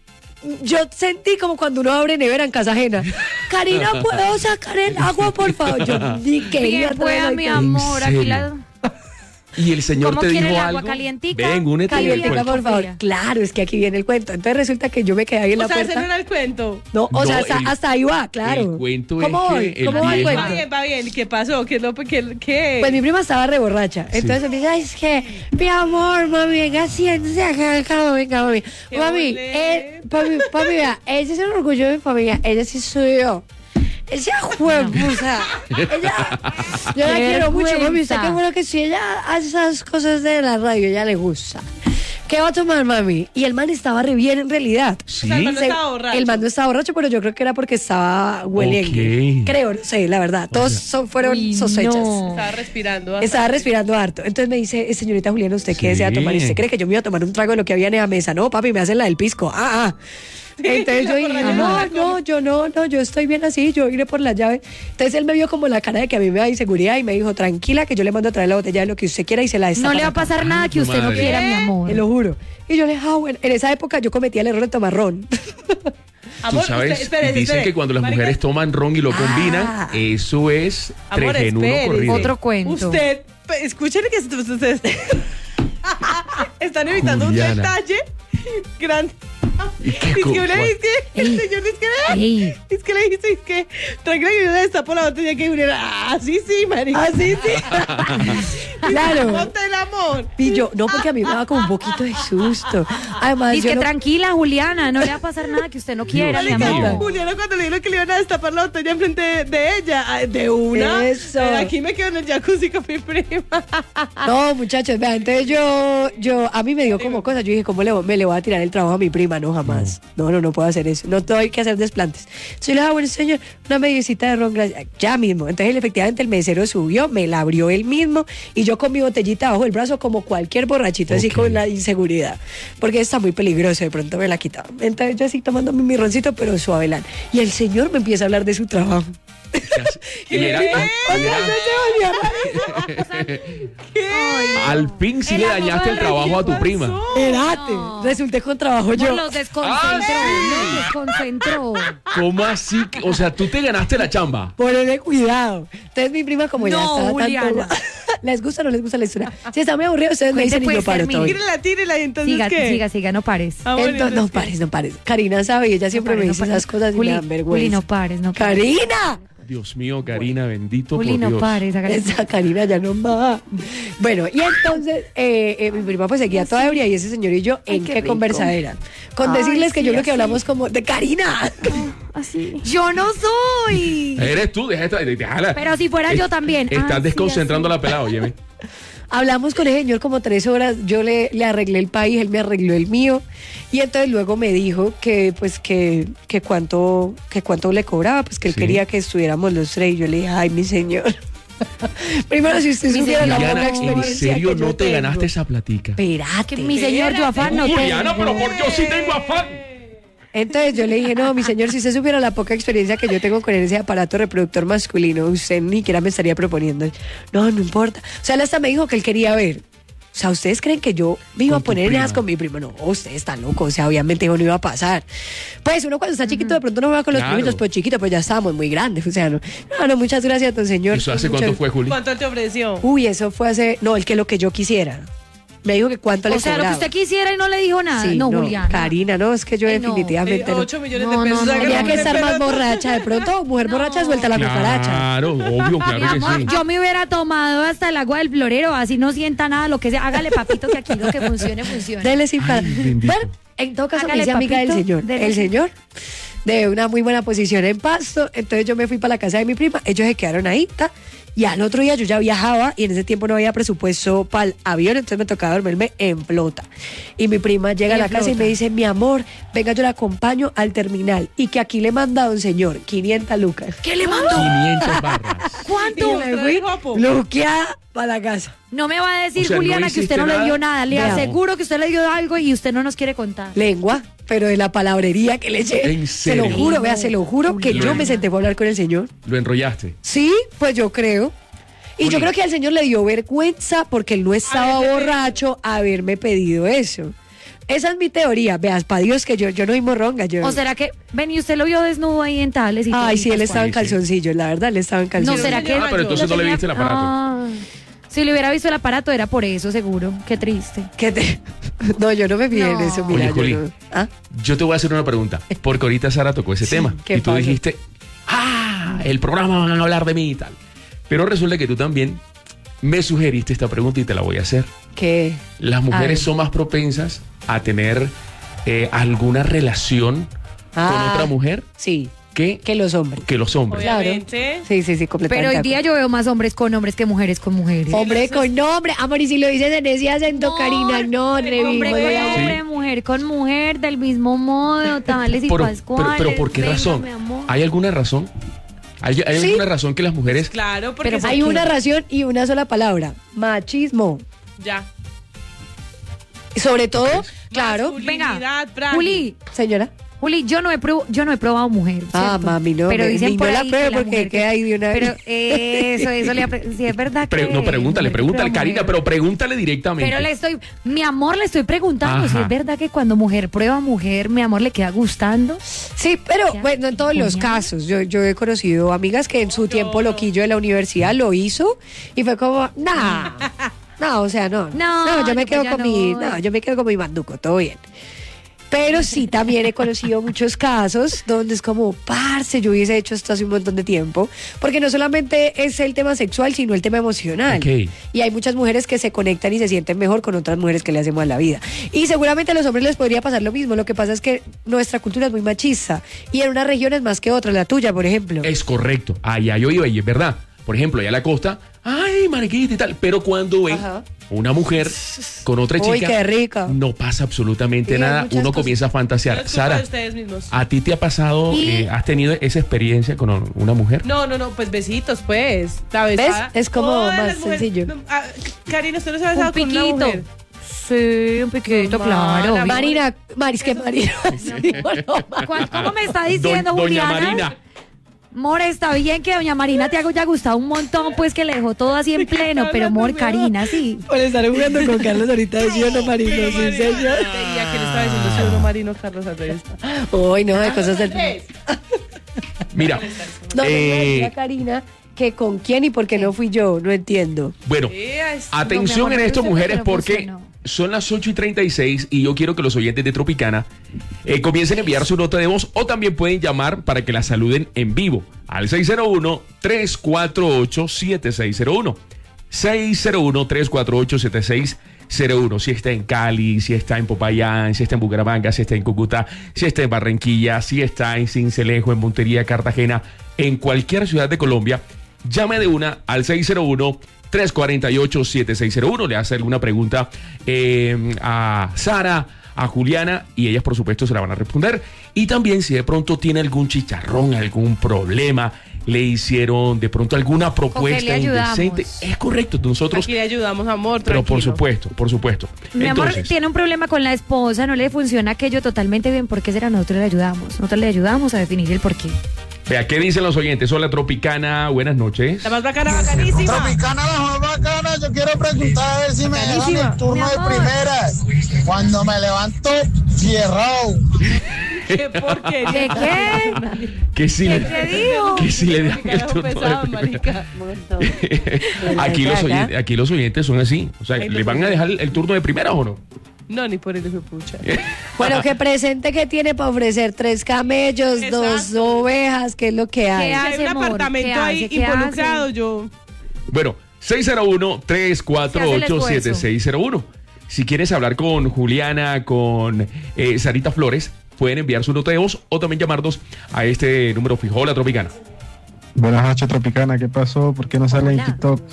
Speaker 2: Yo sentí como cuando uno abre nevera en casa ajena. Karina, ¿puedo sacar el agua, por favor? Yo ni quería
Speaker 4: Bien, pueda,
Speaker 2: traer
Speaker 4: mi
Speaker 2: la-
Speaker 4: amor.
Speaker 1: ¿En
Speaker 4: Aquí
Speaker 1: serio?
Speaker 4: la...
Speaker 1: Y el señor
Speaker 4: ¿Cómo
Speaker 1: te
Speaker 4: quiere
Speaker 1: dijo
Speaker 4: el agua,
Speaker 1: algo.
Speaker 4: calientica?
Speaker 1: Ven, únete al
Speaker 2: Calientica,
Speaker 1: cuento.
Speaker 2: por favor.
Speaker 4: Fría.
Speaker 2: Claro, es que aquí viene el cuento. Entonces resulta que yo me quedé ahí en
Speaker 3: O
Speaker 2: la
Speaker 3: sea, ese
Speaker 2: puerta.
Speaker 3: no era el cuento.
Speaker 2: No, o
Speaker 1: No,
Speaker 2: sea, hasta,
Speaker 1: el-
Speaker 2: hasta ahí va, claro.
Speaker 1: el cuento es
Speaker 2: ¿Cómo
Speaker 1: que
Speaker 2: voy?
Speaker 1: el
Speaker 2: ¿Cómo va el
Speaker 1: viejo-
Speaker 2: cuento?
Speaker 3: Va bien, va bien. ¿Qué pasó? ¿Qué es lo qué, qué?
Speaker 2: Pues mi prima estaba re borracha. Entonces me dice, "Ay, es que, mi amor, mami, venga, siéntese acá, acá, venga, mami.
Speaker 3: Qué
Speaker 2: Mami,
Speaker 3: boleta.
Speaker 2: eh, papi, papi, vea, ese es el orgullo de mi familia, ella sí soy yo. Ella juepusa. Ella, yo la
Speaker 4: Qué
Speaker 2: quiero mucho, mami. Usted
Speaker 4: vergüenza.
Speaker 2: qué bueno que si ella hace esas cosas de la radio, ella le gusta. ¿Qué va a tomar, mami? Y el man estaba re bien en realidad.
Speaker 1: Sí.
Speaker 3: O sea, el man no
Speaker 2: Se-
Speaker 3: estaba borracho.
Speaker 2: El man no estaba borracho, pero yo creo que era porque estaba hueliendo.
Speaker 1: Ok.
Speaker 2: Creo, no sé, la verdad. Todos son, fueron
Speaker 4: Uy,
Speaker 2: sospechas.
Speaker 4: no.
Speaker 3: Estaba respirando. bastante.
Speaker 2: Estaba respirando harto. Entonces me dice, señorita Juliana, ¿usted qué
Speaker 1: Sí.
Speaker 2: desea tomar? ¿Y usted cree que yo me iba a tomar un trago de lo que había en la mesa? No, papi, me hacen la del pisco. Ah, ah. Entonces yo
Speaker 3: la
Speaker 2: dije,
Speaker 3: borracha
Speaker 2: no,
Speaker 3: no la
Speaker 2: no, yo no, no, yo estoy bien así, yo iré por la llave. Entonces él me vio como la cara de que a mí me da inseguridad y me dijo, tranquila, que yo le mando a traer la botella de lo que usted quiera y se la destapa.
Speaker 4: No le va a
Speaker 2: acá.
Speaker 4: pasar nada que
Speaker 1: tu
Speaker 4: usted no
Speaker 1: madre.
Speaker 4: quiera, mi amor.
Speaker 2: Te lo juro. Y yo le dije, ah, bueno, en esa época yo cometía el error de tomar ron.
Speaker 1: Tú
Speaker 3: Amor,
Speaker 1: sabes,
Speaker 3: usted- espere,
Speaker 1: dicen
Speaker 3: espere.
Speaker 1: que cuando las
Speaker 3: Marica,
Speaker 1: mujeres toman ron y lo
Speaker 2: Ah.
Speaker 1: combinan, eso es
Speaker 3: Amor,
Speaker 1: tres en uno
Speaker 3: espere.
Speaker 1: corrido.
Speaker 4: Otro cuento.
Speaker 3: Usted, pe- escúchale que ustedes están evitando
Speaker 1: Juliana.
Speaker 3: un detalle grande.
Speaker 1: ¿Y qué
Speaker 3: Es que
Speaker 1: co-
Speaker 3: una vez que el
Speaker 4: Ey.
Speaker 3: señor dice que
Speaker 4: Ey.
Speaker 3: es que le dice es que tranquila que yo destapo la botella que Juliana. Ah, sí, sí, marica.
Speaker 2: Ah, sí, sí. Claro.
Speaker 3: Ponte el amor.
Speaker 2: Y yo, no, porque a mí me daba como un poquito de susto. Además,
Speaker 4: Dice
Speaker 2: yo
Speaker 4: que
Speaker 2: no-
Speaker 4: tranquila, Juliana, no le va a pasar nada que usted no quiera, mi
Speaker 1: Dios mío.
Speaker 4: amor.
Speaker 3: Juliana cuando le dijeron que le iban a destapar la botella enfrente de, de ella, ah, de una.
Speaker 2: Eso.
Speaker 3: eh, Aquí me quedo en el jacuzzi con mi prima.
Speaker 2: No, muchachos, vean, entonces yo, yo, a mí me dio como cosa, yo dije, ¿cómo le, me le voy a tirar el trabajo a mi prima? No, jamás. No, no, no puedo hacer eso. No tengo que hacer desplantes. Entonces yo le dije, ah, bueno, señor, una medicita de ron, gracias. Ya mismo. Entonces, él, efectivamente, el mesero subió, me la abrió él mismo, y yo con mi botellita bajo el brazo, como cualquier borrachito, así
Speaker 1: Ok.
Speaker 2: con la inseguridad. Porque está muy peligroso, de pronto me la quitaba. Entonces yo así tomando mi roncito, pero suavelán. Y el señor me empieza a hablar de su trabajo.
Speaker 1: Y era- y era- Al fin sí
Speaker 4: El
Speaker 1: le
Speaker 4: amor
Speaker 1: dañaste el
Speaker 4: de
Speaker 1: trabajo a tu
Speaker 3: ¿qué
Speaker 1: prima.
Speaker 3: pasó?
Speaker 2: Espérate,
Speaker 4: No.
Speaker 2: resulté con trabajo
Speaker 4: No,
Speaker 2: yo.
Speaker 4: los desconcentró,
Speaker 1: Ah, sí.
Speaker 4: los desconcentró.
Speaker 1: ¿Cómo así? que- O sea, tú te ganaste la chamba.
Speaker 2: Ponele cuidado. Entonces mi prima como ya
Speaker 4: No,
Speaker 2: estaba
Speaker 4: Juliana.
Speaker 2: tanto... ¿Les gusta o no les gusta la historia? Si está muy aburrido, ustedes me
Speaker 4: Cuente,
Speaker 2: dicen y
Speaker 4: pues,
Speaker 2: yo paro
Speaker 4: termine.
Speaker 2: todo bien.
Speaker 3: Tírela, tírela y entonces
Speaker 4: Siga,
Speaker 3: ¿qué?
Speaker 4: siga, siga, no pares.
Speaker 3: Ah, bueno,
Speaker 2: Entonces, no
Speaker 3: entonces, ¿qué?
Speaker 2: pares, no pares. Karina sabe y ella siempre
Speaker 4: No
Speaker 2: me
Speaker 4: pares,
Speaker 2: dice
Speaker 4: no
Speaker 2: esas
Speaker 4: pares.
Speaker 2: cosas y
Speaker 4: Juli,
Speaker 2: me dan vergüenza.
Speaker 4: Juli, no pares, no pares.
Speaker 2: ¡Karina!
Speaker 1: Dios mío, Karina, bendito
Speaker 4: Juli,
Speaker 1: por
Speaker 4: no
Speaker 1: Dios.
Speaker 4: pares. hágale.
Speaker 2: Esa Karina ya no va. Bueno, y entonces eh, eh, mi prima pues seguía toda ebria y ese señor y yo
Speaker 4: Ay,
Speaker 2: en
Speaker 4: qué
Speaker 2: qué
Speaker 4: rico.
Speaker 2: conversadera. Con
Speaker 4: Ay,
Speaker 2: decirles que
Speaker 4: sí,
Speaker 2: yo creo que
Speaker 4: así.
Speaker 2: hablamos como de Karina.
Speaker 4: Así. Yo no soy.
Speaker 1: Eres tú, deja esta, déjala.
Speaker 4: Pero si fuera yo también.
Speaker 1: Estás
Speaker 4: Ah, sí,
Speaker 1: desconcentrando
Speaker 4: así.
Speaker 1: a la pelada, óyeme.
Speaker 2: Hablamos con el señor como tres horas, yo le, le arreglé el país, él me arregló el mío, y entonces luego me dijo que pues que, que cuánto, que cuánto le cobraba, pues que él
Speaker 1: Sí.
Speaker 2: quería que estuviéramos los tres, y yo le dije, ay mi señor. Primero, si usted
Speaker 4: Mi
Speaker 2: supiera la
Speaker 4: señor.
Speaker 2: poca
Speaker 1: Juliana, ¿en
Speaker 2: experiencia
Speaker 1: serio
Speaker 2: que yo
Speaker 1: no te
Speaker 2: tengo.
Speaker 1: ganaste esa platica?
Speaker 2: Espérate.
Speaker 4: Mi señor, yo afán no te.
Speaker 1: Juliana, pero por Dios sí tengo afán.
Speaker 2: Entonces yo le dije, no, mi señor, si usted supiera la poca experiencia que yo tengo con ese aparato reproductor masculino, usted ni siquiera me estaría proponiendo. No, no importa. O sea, él hasta me dijo que él quería ver. O sea, ¿ustedes creen que yo me iba a
Speaker 1: Con tu
Speaker 2: poner en
Speaker 1: prima.
Speaker 2: esas con mi primo? No, usted está loco. O sea, obviamente eso no iba a pasar. Pues uno cuando está chiquito de pronto no va con los
Speaker 1: Claro.
Speaker 2: primitos, pero chiquito, pues ya estábamos muy grandes. O sea, no, no, no, muchas gracias, don señor.
Speaker 1: ¿Eso hace
Speaker 2: Muchas-
Speaker 1: cuánto fue, Juli?
Speaker 3: ¿Cuánto te ofreció?
Speaker 2: Uy, eso fue hace, no, el que lo que yo quisiera. Me dijo que cuánto le
Speaker 4: O sea, lo que
Speaker 2: cobraba.
Speaker 4: usted quisiera y no le dijo nada.
Speaker 2: Sí,
Speaker 4: no, Juliana.
Speaker 2: Karina, no, es que yo
Speaker 4: Ay, no.
Speaker 2: definitivamente no.
Speaker 3: ocho millones
Speaker 4: No,
Speaker 3: de pesos.
Speaker 4: no, no,
Speaker 3: hágale
Speaker 2: Tenía
Speaker 3: un
Speaker 2: que estar más
Speaker 3: pelota.
Speaker 2: borracha. De pronto, mujer borracha suelta la cucaracha.
Speaker 1: Claro, obvio,
Speaker 4: Mi
Speaker 1: claro que
Speaker 4: amor,
Speaker 1: sí.
Speaker 4: yo me hubiera tomado hasta el agua del florero, así no sienta nada, lo que sea. Hágale, papito, que aquí lo que funcione, funcione.
Speaker 2: Dele sin para.
Speaker 1: bendito.
Speaker 2: Bueno, en todo caso, me
Speaker 4: Hágale,
Speaker 2: hice amiga del
Speaker 4: papito,
Speaker 2: señor.
Speaker 4: dele
Speaker 2: El
Speaker 4: sin-
Speaker 2: señor, de una muy buena posición en Pasto. Entonces yo me fui para la casa de mi prima. Ellos se quedaron ahí. Ta, y al otro día yo ya viajaba y en ese tiempo no había presupuesto para el avión, entonces me tocaba dormirme en flota. Y mi prima llega a la
Speaker 4: En
Speaker 2: casa y
Speaker 4: flota.
Speaker 2: me dice, mi amor, venga, yo la acompaño al terminal. Y que aquí le manda a un señor quinientas lucas.
Speaker 4: ¿Qué le mandó?
Speaker 1: quinientas barras.
Speaker 4: ¿Cuánto?
Speaker 2: Y me fui
Speaker 3: guapo.
Speaker 2: bloqueada para la casa.
Speaker 4: No me va a decir,
Speaker 1: O sea, no
Speaker 4: Juliana, que
Speaker 1: hiciste
Speaker 4: usted no le
Speaker 1: nada.
Speaker 4: dio nada. Le
Speaker 2: Vea.
Speaker 4: aseguro que usted le dio algo y usted no nos quiere contar.
Speaker 2: Lengua, pero de la palabrería que le eché.
Speaker 1: ¿En
Speaker 2: Se lo
Speaker 1: serio?
Speaker 2: juro, vea, se lo juro que yo me senté a hablar con el señor.
Speaker 1: Lo enrollaste.
Speaker 2: Sí, pues yo creo. Y yo
Speaker 1: Juli.
Speaker 2: creo que al señor le dio vergüenza porque él no estaba
Speaker 3: Haberme
Speaker 2: borracho haberme pedido eso. Esa es mi teoría. Veas, para Dios que yo, yo no soy morronga. Yo...
Speaker 4: ¿O será que, ven, y usted lo vio desnudo ahí en Tales? Y
Speaker 2: Ay,
Speaker 4: todo,
Speaker 2: sí, él
Speaker 4: Pascual?
Speaker 2: estaba en
Speaker 1: Sí, sí.
Speaker 2: calzoncillos, la verdad, él estaba en
Speaker 4: No,
Speaker 2: calzoncillos.
Speaker 4: ¿será que...?
Speaker 1: Ah, pero entonces no le
Speaker 4: tenía-
Speaker 1: viste el aparato.
Speaker 4: Ah, si le hubiera visto el aparato era por eso, seguro. Qué triste.
Speaker 2: ¿Qué te... No, yo no me fijé en
Speaker 4: No.
Speaker 2: eso, mira.
Speaker 1: Oye, Juli.
Speaker 2: yo no- ¿Ah?
Speaker 1: Yo te voy a hacer una pregunta, porque ahorita Sara tocó ese
Speaker 2: Sí,
Speaker 1: tema.
Speaker 2: ¿qué
Speaker 1: Y tú
Speaker 2: pasa?
Speaker 1: dijiste, ah, el programa van a hablar de mí y tal. Pero resulta que tú también me sugeriste esta pregunta y te la voy a hacer.
Speaker 2: ¿Qué?
Speaker 1: Las
Speaker 2: A ver.
Speaker 1: mujeres son más propensas a tener eh, alguna relación con
Speaker 2: Ah.
Speaker 1: otra mujer
Speaker 2: Sí,
Speaker 1: que,
Speaker 2: que los hombres.
Speaker 1: que los hombres.
Speaker 2: Claro.
Speaker 3: Obviamente.
Speaker 2: Sí, sí, sí, completamente.
Speaker 4: Pero hoy
Speaker 2: de
Speaker 4: día
Speaker 2: acuerdo.
Speaker 4: yo veo más hombres con hombres que mujeres con mujeres.
Speaker 2: Hombre con nombre, amor, y si lo dices en ese acento,
Speaker 4: No,
Speaker 2: Karina, no,
Speaker 4: hombre
Speaker 2: revivimos
Speaker 4: con
Speaker 2: de ahí.
Speaker 4: hombre, mujer con mujer, del mismo modo, tales y
Speaker 1: Pero,
Speaker 4: pascuales.
Speaker 1: pero, pero ¿por qué
Speaker 4: venga,
Speaker 1: razón?
Speaker 4: mi amor.
Speaker 1: ¿Hay alguna razón? ¿Hay, hay
Speaker 2: Sí.
Speaker 1: alguna razón que las mujeres...
Speaker 3: Claro, porque
Speaker 4: Pero
Speaker 3: se-
Speaker 2: Hay
Speaker 4: qué?
Speaker 2: una razón y una sola palabra, machismo.
Speaker 3: ya.
Speaker 2: Sobre todo, claro,
Speaker 4: Venga,
Speaker 3: Masculinidad, Fran.
Speaker 4: Juli,
Speaker 2: señora.
Speaker 4: Juli, yo no he probado, yo no he probado mujer.
Speaker 2: Ah,
Speaker 4: ¿cierto?
Speaker 2: mami, no,
Speaker 4: Pero
Speaker 2: me-
Speaker 4: dicen
Speaker 2: ni
Speaker 4: por
Speaker 2: no la
Speaker 4: ahí
Speaker 2: pruebe
Speaker 4: que la
Speaker 2: porque
Speaker 4: mujer que-
Speaker 2: queda ahí de una
Speaker 4: Pero
Speaker 2: vez.
Speaker 4: eso, eso le apre- si es verdad que.
Speaker 1: Pre- no, pregúntale,
Speaker 4: mujer
Speaker 1: pregúntale,
Speaker 4: prueba
Speaker 1: Karina,
Speaker 4: mujer.
Speaker 1: pero pregúntale directamente.
Speaker 4: Pero le estoy, mi amor, le estoy preguntando si
Speaker 1: Ajá.
Speaker 4: es verdad que cuando mujer prueba mujer, mi amor, le queda gustando.
Speaker 2: Sí, pero
Speaker 4: Ya.
Speaker 2: bueno, en todos los
Speaker 4: Coñac.
Speaker 2: casos. Yo, yo he conocido amigas que en su tiempo loquillo de la universidad lo hizo y fue como, nah, no, o sea, no.
Speaker 4: No,
Speaker 2: yo me
Speaker 4: no,
Speaker 2: quedo
Speaker 4: pues ya
Speaker 2: con mi,
Speaker 4: no.
Speaker 2: no, yo me quedo con mi manduco, todo bien. Pero sí, también he conocido muchos casos donde es como, parce, yo hubiese hecho esto hace un montón de tiempo. Porque no solamente es el tema sexual, sino el tema emocional.
Speaker 1: Okay.
Speaker 2: Y hay muchas mujeres que se conectan y se sienten mejor con otras mujeres que le hacen mal la vida. Y seguramente a los hombres les podría pasar lo mismo. Lo que pasa es que nuestra cultura es muy machista. Y en unas regiones más que otras, la tuya, por ejemplo.
Speaker 1: Es correcto. Allá yo iba y es verdad. Por ejemplo, allá en la costa, ay, mariquita y tal. Pero cuando ven
Speaker 2: Ajá.
Speaker 1: una mujer con otra chica,
Speaker 2: Uy, qué rica.
Speaker 1: no pasa absolutamente
Speaker 2: Sí, hay
Speaker 1: nada.
Speaker 2: muchas
Speaker 1: Uno
Speaker 2: cosas.
Speaker 1: comienza a
Speaker 3: Pero
Speaker 1: fantasear.
Speaker 3: es culpa
Speaker 1: Sara,
Speaker 3: de ustedes mismos.
Speaker 1: ¿a ti te ha pasado,
Speaker 4: Y-
Speaker 1: eh, has tenido esa experiencia con una mujer?
Speaker 3: No, no, no, pues besitos, pues. La besada.
Speaker 2: Es como
Speaker 3: Todas
Speaker 2: más
Speaker 3: las mujeres-
Speaker 2: sencillo.
Speaker 3: No, ah, Karina, ¿usted no se ha
Speaker 4: Un
Speaker 3: besado con una
Speaker 4: piquito.
Speaker 3: mujer?
Speaker 4: Sí, un piquito,
Speaker 3: Normal,
Speaker 4: claro.
Speaker 3: amigo.
Speaker 2: Marina, Maris, que Marina. Sí, no,
Speaker 4: ¿Cuál- ¿Cómo me está diciendo,
Speaker 1: Doña
Speaker 4: Juliana?
Speaker 1: Marina.
Speaker 4: Mor, está bien que doña Marina te haya gustado un montón, pues que le dejó todo así en pleno, pero Mor, Karina, sí.
Speaker 2: Por estar jugando con Carlos ahorita, ¿sí o no, Marina?
Speaker 3: Pero,
Speaker 2: Sí,
Speaker 3: Marina,
Speaker 2: señor.
Speaker 3: ¿Y a qué le estaba diciendo si uno marino Carlos Andrés?
Speaker 2: Uy, no, de cosas del...
Speaker 1: Mira,
Speaker 2: No,
Speaker 1: eh,
Speaker 2: no, no, Karina, que con quién y por qué no fui yo, no entiendo.
Speaker 1: bueno,
Speaker 3: Eh, es-
Speaker 1: atención
Speaker 4: No, mi amor,
Speaker 1: en esto,
Speaker 4: no sé por qué
Speaker 1: mujeres,
Speaker 4: no
Speaker 1: porque
Speaker 4: funcionó.
Speaker 1: son las ocho y treinta y seis y yo quiero que los oyentes de Tropicana eh, comiencen a enviar su nota de voz o también pueden llamar para que la saluden en vivo al seis cero uno, tres cuatro ocho, siete seis cero uno. seis cero uno, tres cuatro ocho, siete seis cero uno. Si está en Cali, si está en Popayán, si está en Bucaramanga, si está en Cúcuta, si está en Barranquilla, si está en Sincelejo, en Montería, Cartagena, en cualquier ciudad de Colombia, llame de una al seis cero uno, tres cuatro ocho, siete seis cero uno. Le hace alguna pregunta eh, a Sara, a Juliana, y ellas por supuesto se la van a responder. Y también si de pronto tiene algún chicharrón, algún problema, le hicieron de pronto alguna propuesta
Speaker 4: le ayudamos.
Speaker 1: indecente, es correcto, nosotros,
Speaker 3: Aquí le ayudamos, amor,
Speaker 1: pero por
Speaker 3: tranquilo.
Speaker 1: supuesto, por supuesto.
Speaker 4: Mi amor,
Speaker 1: Entonces,
Speaker 4: tiene un problema con la esposa, no le funciona aquello totalmente bien, ¿por qué será? Nosotros le ayudamos, nosotros le ayudamos a definir el porqué.
Speaker 1: vea, ¿qué dicen los oyentes? Hola Tropicana, buenas noches.
Speaker 3: La más bacana, bacanísima.
Speaker 5: Tropicana, la más bacana, yo quiero preguntar a ver si me dejan
Speaker 2: Bacanísima.
Speaker 5: el turno
Speaker 4: Mi
Speaker 5: de
Speaker 4: amor.
Speaker 5: primeras. Cuando me levanto, fierrado.
Speaker 3: ¿Qué porquería?
Speaker 4: ¿De qué?
Speaker 1: Que si
Speaker 4: ¿Qué
Speaker 1: le,
Speaker 4: te digo?
Speaker 1: que si le dan el
Speaker 3: Carajo
Speaker 1: turno de
Speaker 3: pesado,
Speaker 1: primera.
Speaker 3: marica.
Speaker 1: Aquí los, oyentes, aquí los oyentes son así. O sea,
Speaker 3: Ay,
Speaker 1: ¿le
Speaker 3: los
Speaker 1: van a dejar el turno de primera o no?
Speaker 3: No, ni por el hijo de pucha.
Speaker 2: Bueno, que presente que tiene para ofrecer tres camellos, dos
Speaker 3: Exacto.
Speaker 2: ovejas, ¿qué es lo que hay?
Speaker 4: ¿Qué
Speaker 3: Si hay
Speaker 4: hace,
Speaker 3: un
Speaker 4: amor?
Speaker 3: apartamento
Speaker 4: ¿Qué
Speaker 3: ahí
Speaker 4: hace? ¿Qué
Speaker 3: involucrado,
Speaker 4: hace?
Speaker 3: yo.
Speaker 1: Bueno, seis cero uno, tres cuatro
Speaker 4: Se hace el
Speaker 1: ocho, siete
Speaker 4: esfuerzo.
Speaker 1: seis cero uno. Si quieres hablar con Juliana, con eh, Sarita Flores, pueden enviar su nota de voz o también llamarnos a este número fijo. Hola, Tropicana.
Speaker 6: Buenas noches, Tropicana. ¿Qué pasó? ¿Por qué no sale en
Speaker 4: Hola.
Speaker 6: TikTok?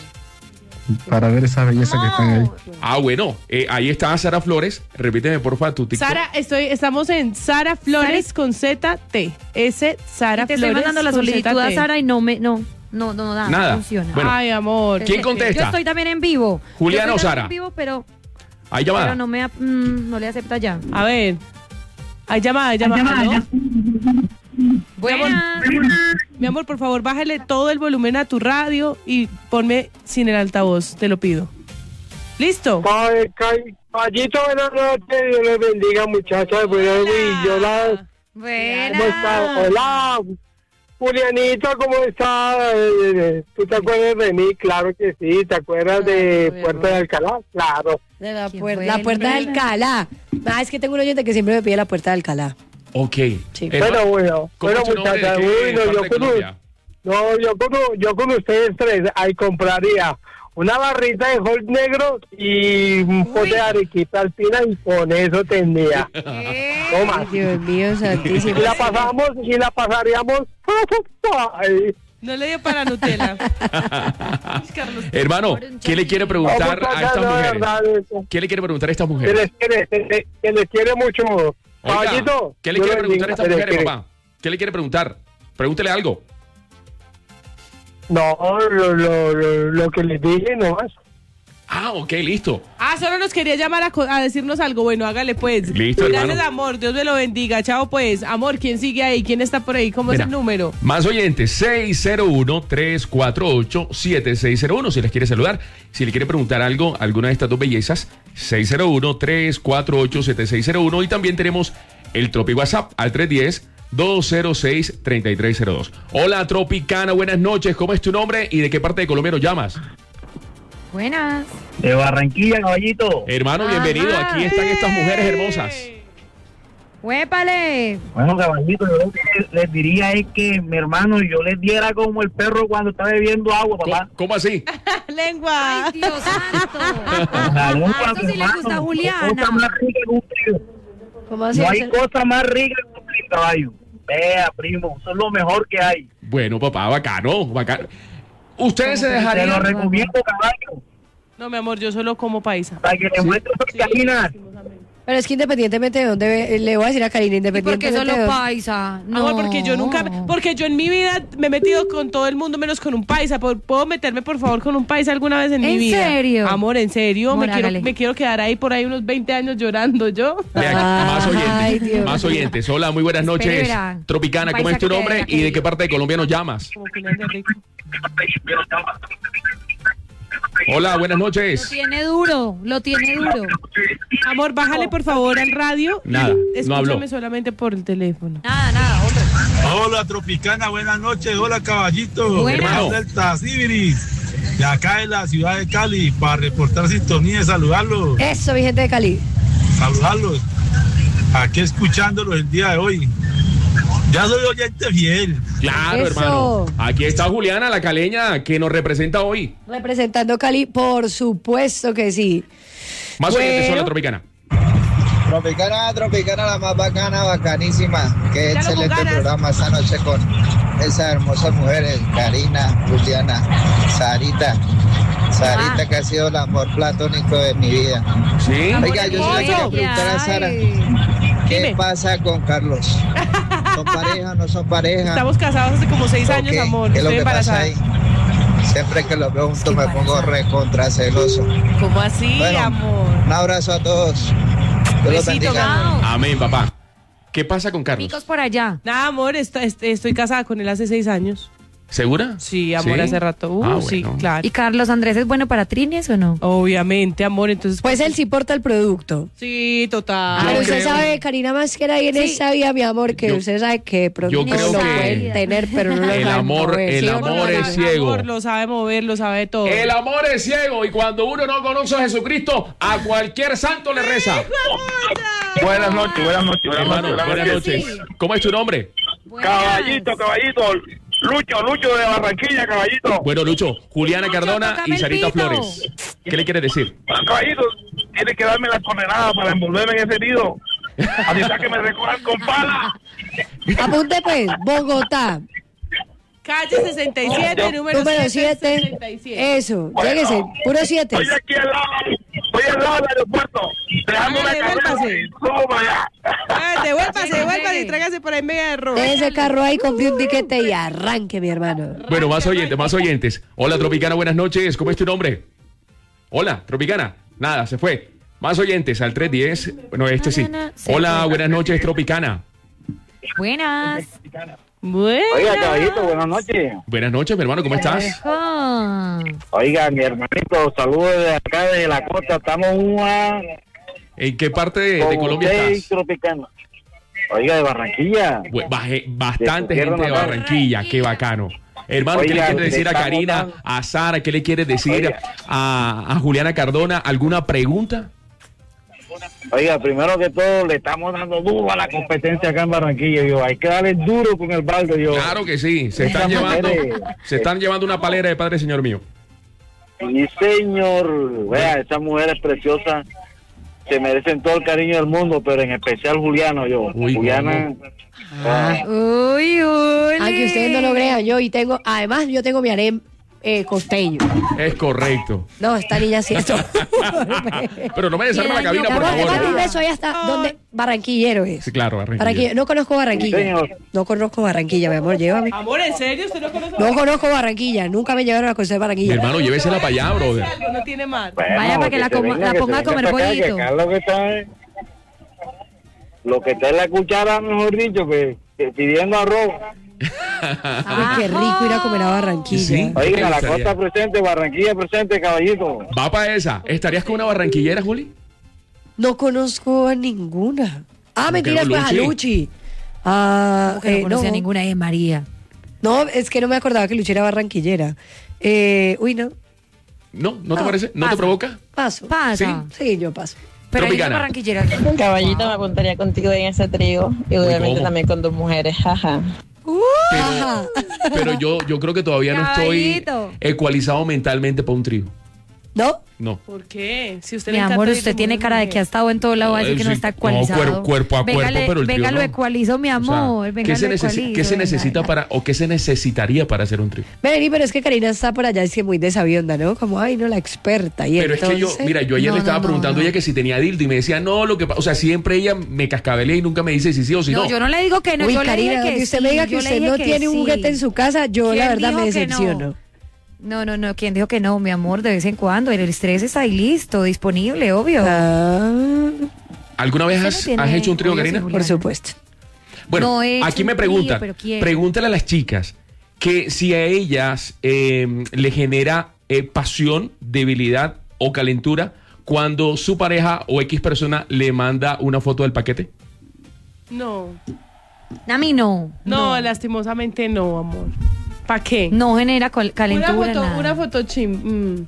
Speaker 6: Para ver esa belleza que están ahí.
Speaker 1: Ah, bueno, eh, ahí está Sara Flores. Repíteme, porfa, tu TikTok.
Speaker 3: Sara, estoy, estamos en Sara Flores con Z T. S Sara
Speaker 4: Te
Speaker 3: Flores.
Speaker 4: estoy mandando la
Speaker 3: con
Speaker 4: solicitud
Speaker 3: Z
Speaker 4: a
Speaker 3: T.
Speaker 4: Sara y no me, no, no, no, nada,
Speaker 1: Nada.
Speaker 4: no funciona.
Speaker 1: Bueno.
Speaker 3: Ay, amor.
Speaker 1: ¿Quién
Speaker 4: Eh,
Speaker 1: contesta?
Speaker 4: Yo estoy también en vivo.
Speaker 1: Juliana
Speaker 4: Yo
Speaker 1: o
Speaker 4: estoy
Speaker 1: Sara.
Speaker 4: en vivo, pero,
Speaker 1: Hay llamada.
Speaker 4: pero no me, ap- mm, no le acepta ya.
Speaker 3: A ver. Hay llamada, hay llamada. ¿no?
Speaker 4: Buenas.
Speaker 3: Mi amor, por favor, bájale todo el volumen a tu radio y ponme sin el altavoz, te lo pido. ¿Listo?
Speaker 7: Ay, Cay- Caballito, buenas noches, Dios les bendiga, muchachas. Buenas noches, yo la-
Speaker 4: Buenas.
Speaker 7: ¿Cómo está? Hola, Julianito, ¿cómo está? Eh, eh, ¿Tú te acuerdas de mí? Claro que sí. ¿Te acuerdas de
Speaker 2: Ay,
Speaker 7: Puerto de Alcalá? Claro.
Speaker 2: De la,
Speaker 4: ¿Quién
Speaker 2: puerta,
Speaker 4: fue
Speaker 2: la
Speaker 4: el
Speaker 2: puerta de
Speaker 4: primero?
Speaker 2: Alcalá. Ah, es que tengo un oyente que siempre me pide la puerta de Alcalá.
Speaker 1: Ok.
Speaker 2: Sí.
Speaker 1: Hermano,
Speaker 7: Bueno, bueno,
Speaker 1: ¿cómo
Speaker 7: bueno,
Speaker 1: es tu nombre? ¿De
Speaker 7: muchachas.
Speaker 1: qué
Speaker 7: Uy, no,
Speaker 1: parte
Speaker 7: yo
Speaker 1: de
Speaker 7: con,
Speaker 1: Colombia?
Speaker 7: no, yo con, yo con ustedes tres ahí compraría una barrita de hot negro y un pote de arequipa alpina y con eso tendría. Toma.
Speaker 2: Ay, Dios mío, santísimo.
Speaker 7: Y la pasamos y la pasaríamos. Ay.
Speaker 3: No le dio para Nutella. Carlos.
Speaker 1: Hermano, ¿qué le quiere preguntar
Speaker 7: Vamos
Speaker 1: a estas
Speaker 7: no,
Speaker 1: mujeres?
Speaker 7: verdad, eso.
Speaker 1: ¿Qué le quiere preguntar a estas
Speaker 7: Que
Speaker 1: mujeres?
Speaker 7: les quiere, que les- que les quiere mucho.
Speaker 1: Oiga,
Speaker 7: Caballito,
Speaker 1: ¿qué le
Speaker 7: Dios
Speaker 1: quiere preguntar a
Speaker 7: bendiga,
Speaker 1: estas
Speaker 7: que les
Speaker 1: mujeres,
Speaker 7: quiere.
Speaker 1: papá? ¿Qué le quiere preguntar? Pregúntele algo.
Speaker 7: No, lo, lo, lo, lo que les dije nomás.
Speaker 1: Ah, ok, listo.
Speaker 3: Ah, solo nos quería llamar a, co- a decirnos algo. Bueno, hágale pues.
Speaker 1: Listo,
Speaker 3: Gracias,
Speaker 1: hermano.
Speaker 3: amor. Dios me lo bendiga. Chao, pues. Amor, ¿quién sigue ahí? ¿Quién está por ahí? ¿Cómo
Speaker 1: Mira,
Speaker 3: es el número?
Speaker 1: Más oyentes, seis cero uno, tres cuatro ocho, siete seis cero uno. Si les quiere saludar, si le quiere preguntar algo a alguna de estas dos bellezas, seis cero uno, tres cuatro ocho, siete seis cero uno. Y también tenemos el Tropi WhatsApp al tres uno cero, dos cero seis, tres tres cero dos. Hola, Tropicana, buenas noches. ¿Cómo es tu nombre y de qué parte de Colombia nos llamas?
Speaker 4: Buenas.
Speaker 8: De Barranquilla, caballito.
Speaker 1: Hermano, bienvenido.
Speaker 4: Ajá.
Speaker 1: Aquí están estas mujeres hermosas.
Speaker 4: ¡Huépale!
Speaker 8: Bueno, caballito, yo lo que les diría es que, mi hermano, yo les diera como el perro cuando está bebiendo agua, papá.
Speaker 1: ¿Cómo, cómo así?
Speaker 3: Lengua.
Speaker 4: ¡Ay, Dios santo!
Speaker 8: La lengua,
Speaker 4: Ah, eso sí le
Speaker 8: hermano,
Speaker 4: gusta a
Speaker 8: no hay
Speaker 4: Juliana.
Speaker 8: cosa más rica que un trío.
Speaker 2: ¿Cómo así?
Speaker 8: No hay cosa más rica que un trío, caballo. Vea, primo, eso es lo mejor que hay.
Speaker 1: Bueno, papá, bacano, bacano. ¿Ustedes se
Speaker 8: Te lo
Speaker 1: dejarían?
Speaker 8: recomiendo, caballo,
Speaker 3: No, mi amor, yo solo como paisa.
Speaker 8: para que le muestres vitaminas.
Speaker 2: Pero es que independientemente de dónde ve- le voy a decir a Karina,
Speaker 4: ¿Y por qué
Speaker 2: independientemente de
Speaker 4: solo
Speaker 2: dónde-
Speaker 4: paisa? No.
Speaker 3: Amor, porque yo nunca, porque yo en mi vida me he metido con todo el mundo menos con un paisa. ¿Puedo puedo meterme, por favor, con un paisa alguna vez en, mi
Speaker 4: ¿En
Speaker 3: vida?
Speaker 4: serio?
Speaker 3: Amor, en serio.
Speaker 4: Amor,
Speaker 3: me, quiero,
Speaker 4: hágale.
Speaker 3: me quiero quedar ahí por ahí unos veinte años llorando yo.
Speaker 1: Vean, más
Speaker 2: Ay,
Speaker 1: oyentes,
Speaker 2: Dios.
Speaker 1: más oyentes. Hola, muy buenas noches.
Speaker 4: Espera.
Speaker 1: Tropicana, ¿cómo
Speaker 4: Paisa
Speaker 1: es tu
Speaker 4: que te
Speaker 1: nombre
Speaker 4: deja
Speaker 1: y de
Speaker 4: que-
Speaker 1: qué parte de Colombia nos llamas?
Speaker 3: Como final de rico.
Speaker 1: Hola, buenas
Speaker 4: Lo
Speaker 1: noches.
Speaker 4: tiene duro, lo tiene duro.
Speaker 3: Amor, bájale por favor al radio.
Speaker 1: Nada, no
Speaker 3: Escúchame
Speaker 1: habló.
Speaker 3: solamente por el teléfono.
Speaker 4: Nada, nada, hombre.
Speaker 9: Hola Tropicana, buenas noches, hola caballito,
Speaker 4: Buenas.
Speaker 9: hermano Delta Sibiris, de acá en la ciudad de Cali, para reportar sintonía y saludarlos,
Speaker 2: Eso, mi gente de Cali.
Speaker 9: saludarlos, aquí escuchándolos el día de hoy. Ya soy oyente fiel.
Speaker 1: Claro,
Speaker 2: Eso.
Speaker 1: hermano. Aquí está Juliana, la caleña, que nos representa hoy.
Speaker 2: Representando Cali, por supuesto que sí.
Speaker 1: Más
Speaker 2: Bueno.
Speaker 1: oyentes, hola, Tropicana.
Speaker 5: Tropicana, Tropicana, la más bacana, bacanísima. Qué
Speaker 3: Ya lo
Speaker 5: excelente
Speaker 3: con ganas.
Speaker 5: programa esta noche con esas hermosas mujeres, Karina, Juliana, Sarita. Sarita,
Speaker 4: Ah.
Speaker 5: que ha sido el amor platónico de mi vida.
Speaker 1: Sí.
Speaker 5: Oiga, yo sí le quería preguntar a Sara, ¿qué
Speaker 3: Dime.
Speaker 5: pasa con Carlos? ¿Son pareja o no son pareja?
Speaker 3: Estamos casados hace como seis años,
Speaker 5: Ok,
Speaker 3: amor.
Speaker 5: ¿qué es lo
Speaker 3: Estoy
Speaker 5: que pasa
Speaker 3: embarazada.
Speaker 5: ahí? Siempre que los veo juntos me pongo recontra celoso.
Speaker 3: ¿Cómo así,
Speaker 5: Bueno,
Speaker 3: amor?
Speaker 5: un abrazo a todos. Dios los
Speaker 3: Besito,
Speaker 5: bendiga.
Speaker 4: Chao.
Speaker 1: Amén, papá. ¿Qué pasa con Carlos?
Speaker 4: Picos por allá.
Speaker 3: Nada, amor, est- est- estoy casada con él hace seis años.
Speaker 1: ¿Segura?
Speaker 3: Sí, amor, hace rato. Uh,
Speaker 1: Ah,
Speaker 3: sí,
Speaker 1: bueno.
Speaker 3: claro.
Speaker 4: ¿Y Carlos Andrés es bueno para trines o no?
Speaker 3: Obviamente, amor, entonces.
Speaker 2: Pues él sí porta el producto.
Speaker 3: Sí, total.
Speaker 1: Yo
Speaker 2: Pero usted
Speaker 1: creo-
Speaker 2: sabe, Karina Masquera, y en
Speaker 4: Sí.
Speaker 2: esa vida, mi amor, que
Speaker 1: Yo-
Speaker 2: usted sabe que producto
Speaker 1: yo creo
Speaker 2: lo
Speaker 1: que
Speaker 2: pueden tener, pero no lo
Speaker 1: el
Speaker 2: saben
Speaker 1: amor-
Speaker 2: mover,
Speaker 1: el
Speaker 2: ¿sí o no,
Speaker 1: amor
Speaker 2: Karina?
Speaker 1: es ciego.
Speaker 3: Amor, lo sabe mover, lo sabe todo.
Speaker 1: El amor es ciego y cuando uno no conoce a Jesucristo, a cualquier santo le reza.
Speaker 7: Buenas noches, buenas noches, buenas
Speaker 1: Hermano,
Speaker 7: noches.
Speaker 1: buenas noches. ¿Cómo es tu nombre?
Speaker 7: Caballito, caballito. Lucho, Lucho de Barranquilla, caballito.
Speaker 1: Bueno, Lucho, Juliana
Speaker 4: Lucho,
Speaker 1: Cardona
Speaker 4: tócame
Speaker 1: y
Speaker 4: el
Speaker 1: Sarita
Speaker 4: pito.
Speaker 1: Flores. ¿Qué le quieres decir?
Speaker 7: Caballito, tiene que darme la condenada para envolverme en ese nido. Así está que me recorran con pala.
Speaker 2: Apunte pues, Bogotá,
Speaker 3: Calle sesenta y siete, número,
Speaker 2: número siete.
Speaker 3: sesenta y siete.
Speaker 2: Eso, lléguese, puro siete.
Speaker 7: Estoy aquí al lado, estoy al lado del aeropuerto. Dejando una
Speaker 3: Hágale,
Speaker 7: carrera
Speaker 3: vuélvase.
Speaker 7: y todo para allá.
Speaker 3: Ah, devuélvase,
Speaker 4: Llegue,
Speaker 3: devuélvase
Speaker 4: llegue.
Speaker 3: y tráigase por ahí media de arroz.
Speaker 2: De ese carro ahí, compré un tiquete y arranque, mi hermano.
Speaker 1: Bueno, más oyentes, más oyentes. Hola, Tropicana, buenas noches. ¿Cómo es tu nombre? Hola, Tropicana. Nada, se fue. Más oyentes al tres diez. Bueno, este sí.
Speaker 4: Na, na, na, se
Speaker 1: Hola,
Speaker 4: fue.
Speaker 1: buenas noches, Tropicana.
Speaker 4: Buenas.
Speaker 3: Bueno.
Speaker 8: Oiga, caballito, buenas noches.
Speaker 1: Buenas noches, mi hermano, ¿cómo estás?
Speaker 4: Ah.
Speaker 8: Oiga, mi hermanito, saludos de acá, de la costa. Estamos una...
Speaker 1: ¿En qué parte de, de
Speaker 8: con
Speaker 1: Colombia
Speaker 8: usted y
Speaker 1: estás?
Speaker 8: Tropicana. Oiga, de Barranquilla.
Speaker 1: Bu- baje- Bastante
Speaker 8: De tu
Speaker 1: gente de
Speaker 8: tierra natal.
Speaker 1: Barranquilla, qué bacano. Hermano, ¿qué le
Speaker 8: Oiga,
Speaker 1: quieres decir a
Speaker 8: estamos
Speaker 1: Karina,
Speaker 8: dando-
Speaker 1: a Sara? ¿Qué le quieres decir
Speaker 8: Oiga.
Speaker 1: a, a Juliana Cardona? ¿Alguna pregunta?
Speaker 8: Oiga, primero que todo, le estamos dando duro a la competencia acá en Barranquilla, yo. Hay que darle duro con el balde, yo.
Speaker 1: Claro que sí, se están
Speaker 8: Esas
Speaker 1: llevando,
Speaker 8: mujeres-
Speaker 1: se están llevando una palera de Padre Señor mío.
Speaker 8: Sí, señor. Vea, esas mujeres preciosas se merecen todo el cariño del mundo, pero en especial Juliano, yo.
Speaker 1: Uy,
Speaker 8: Juliana. ah,
Speaker 4: Uy, uy.
Speaker 2: Aunque ustedes no lo crean, yo y tengo, además yo tengo mi harem eh, costeño.
Speaker 1: Es correcto.
Speaker 2: No, esta niña sí esto.
Speaker 1: Pero no me desarme la cabina, por
Speaker 2: Además, además,
Speaker 1: favor.
Speaker 2: un beso ya está, donde barranquillero es.
Speaker 1: Sí, claro, Barranquilla.
Speaker 2: Barranquilla. No conozco Barranquilla.
Speaker 8: Señor.
Speaker 2: No conozco Barranquilla, mi amor, llévame.
Speaker 3: Amor, ¿en serio? ¿Usted no conoce?
Speaker 2: No conozco Barranquilla, nunca me llevaron a conocer
Speaker 1: Mi
Speaker 2: Barranquilla.
Speaker 1: hermano, llévesela para allá, brother.
Speaker 3: Algo, no tiene más.
Speaker 8: bueno,
Speaker 4: Vaya para que la
Speaker 8: se
Speaker 4: coma-
Speaker 8: venga,
Speaker 4: la
Speaker 8: que
Speaker 4: ponga
Speaker 8: se
Speaker 4: a comer
Speaker 8: venga para acá,
Speaker 4: pollito.
Speaker 8: que acá lo que está es, lo que está en la cuchara, mejor dicho, que, que pidiendo arroz.
Speaker 2: Uy, qué rico ir a comer a Barranquilla.
Speaker 1: Sí.
Speaker 8: Oiga, la
Speaker 1: gustaría?
Speaker 8: costa presente, Barranquilla presente, caballito.
Speaker 1: Va para esa. ¿Estarías con una barranquillera, Juli?
Speaker 2: No conozco a ninguna. Ah, mentiras,
Speaker 1: no,
Speaker 2: pues a
Speaker 1: Luchi?
Speaker 2: Luchi. Ah,
Speaker 4: Como que no
Speaker 2: eh,
Speaker 4: conocía
Speaker 2: no.
Speaker 4: ninguna de María.
Speaker 2: No, es que no me acordaba que Luchi era barranquillera. Eh, uy, no.
Speaker 1: ¿No? ¿No te
Speaker 2: No,
Speaker 1: parece? ¿No te
Speaker 2: pasa.
Speaker 1: provoca?
Speaker 2: Paso.
Speaker 4: Pasa.
Speaker 2: Sí, yo paso.
Speaker 4: Pero ella es
Speaker 1: Tropicana.
Speaker 4: barranquillera.
Speaker 10: Caballito, me apuntaría contigo en ese trío y obviamente
Speaker 1: ¿cómo?
Speaker 10: también con dos mujeres, jaja.
Speaker 1: Pero, pero yo, yo creo que todavía no estoy
Speaker 4: Caballito.
Speaker 1: ecualizado mentalmente para un trío.
Speaker 2: ¿No?
Speaker 1: No.
Speaker 3: ¿Por qué? Si usted
Speaker 4: Mi
Speaker 3: le encanta
Speaker 4: amor,
Speaker 3: ir
Speaker 4: usted
Speaker 3: de
Speaker 4: tiene
Speaker 3: mujer
Speaker 4: cara
Speaker 3: a
Speaker 4: de que ha
Speaker 3: mujer.
Speaker 4: estado en todo lado, así que no
Speaker 1: Sí,
Speaker 4: está
Speaker 1: no,
Speaker 4: ecualizado.
Speaker 1: cuer- cuerpo a
Speaker 4: Venga,
Speaker 1: cuerpo,
Speaker 4: le-
Speaker 1: pero el
Speaker 4: venga,
Speaker 1: trío
Speaker 4: lo
Speaker 1: no.
Speaker 4: ecualizo, mi
Speaker 1: O sea,
Speaker 4: amor. venga,
Speaker 1: ¿qué se,
Speaker 4: lo
Speaker 1: necesi-
Speaker 4: ecualizo,
Speaker 1: qué se
Speaker 4: venga,
Speaker 1: necesita
Speaker 4: venga.
Speaker 1: para o qué se necesitaría para hacer un trío?
Speaker 2: Vení, pero es que Karina está por allá, es que muy desabionda, ¿no? Como, ay, no, la experta. Y
Speaker 1: Pero
Speaker 2: entonces,
Speaker 1: es que yo, mira, yo ayer
Speaker 4: No,
Speaker 1: le estaba
Speaker 4: no, no,
Speaker 1: preguntando a
Speaker 4: no.
Speaker 1: ella que si tenía dildo y me decía, no, lo que pasa, o sea, siempre ella me cascabelea y nunca me dice si sí o si no.
Speaker 4: No, yo no le digo que no,
Speaker 2: Uy,
Speaker 4: yo le
Speaker 2: Karina,
Speaker 4: dije que
Speaker 2: donde usted
Speaker 4: sí,
Speaker 2: me diga que
Speaker 4: yo le
Speaker 2: usted
Speaker 4: dije
Speaker 2: no
Speaker 4: que
Speaker 2: tiene un
Speaker 4: sí.
Speaker 2: juguete en su casa, yo la
Speaker 4: ¿Quién
Speaker 2: verdad me
Speaker 4: dijo que no?
Speaker 2: decepciono.
Speaker 4: No, no, no, ¿quién dijo que no, mi amor? De vez en cuando, el estrés está ahí listo, disponible, obvio.
Speaker 2: Ah,
Speaker 1: ¿Alguna vez
Speaker 4: Usted no
Speaker 1: has,
Speaker 4: tiene
Speaker 1: has hecho un trío,
Speaker 4: obvio,
Speaker 1: Karina?
Speaker 4: sí,
Speaker 2: por
Speaker 4: Juliana.
Speaker 2: supuesto.
Speaker 1: Bueno,
Speaker 4: No he hecho
Speaker 1: aquí me
Speaker 4: un trío,
Speaker 1: preguntan,
Speaker 4: pero quiero.
Speaker 1: pregúntale a las chicas que si a ellas eh, le genera eh, pasión, debilidad o calentura cuando su pareja o X persona le manda una foto del paquete.
Speaker 3: No.
Speaker 4: A mí no.
Speaker 3: No, lastimosamente no, amor. ¿Para qué?
Speaker 4: No genera col- calentura.
Speaker 3: Una foto,
Speaker 4: nada.
Speaker 3: una foto chim. mm.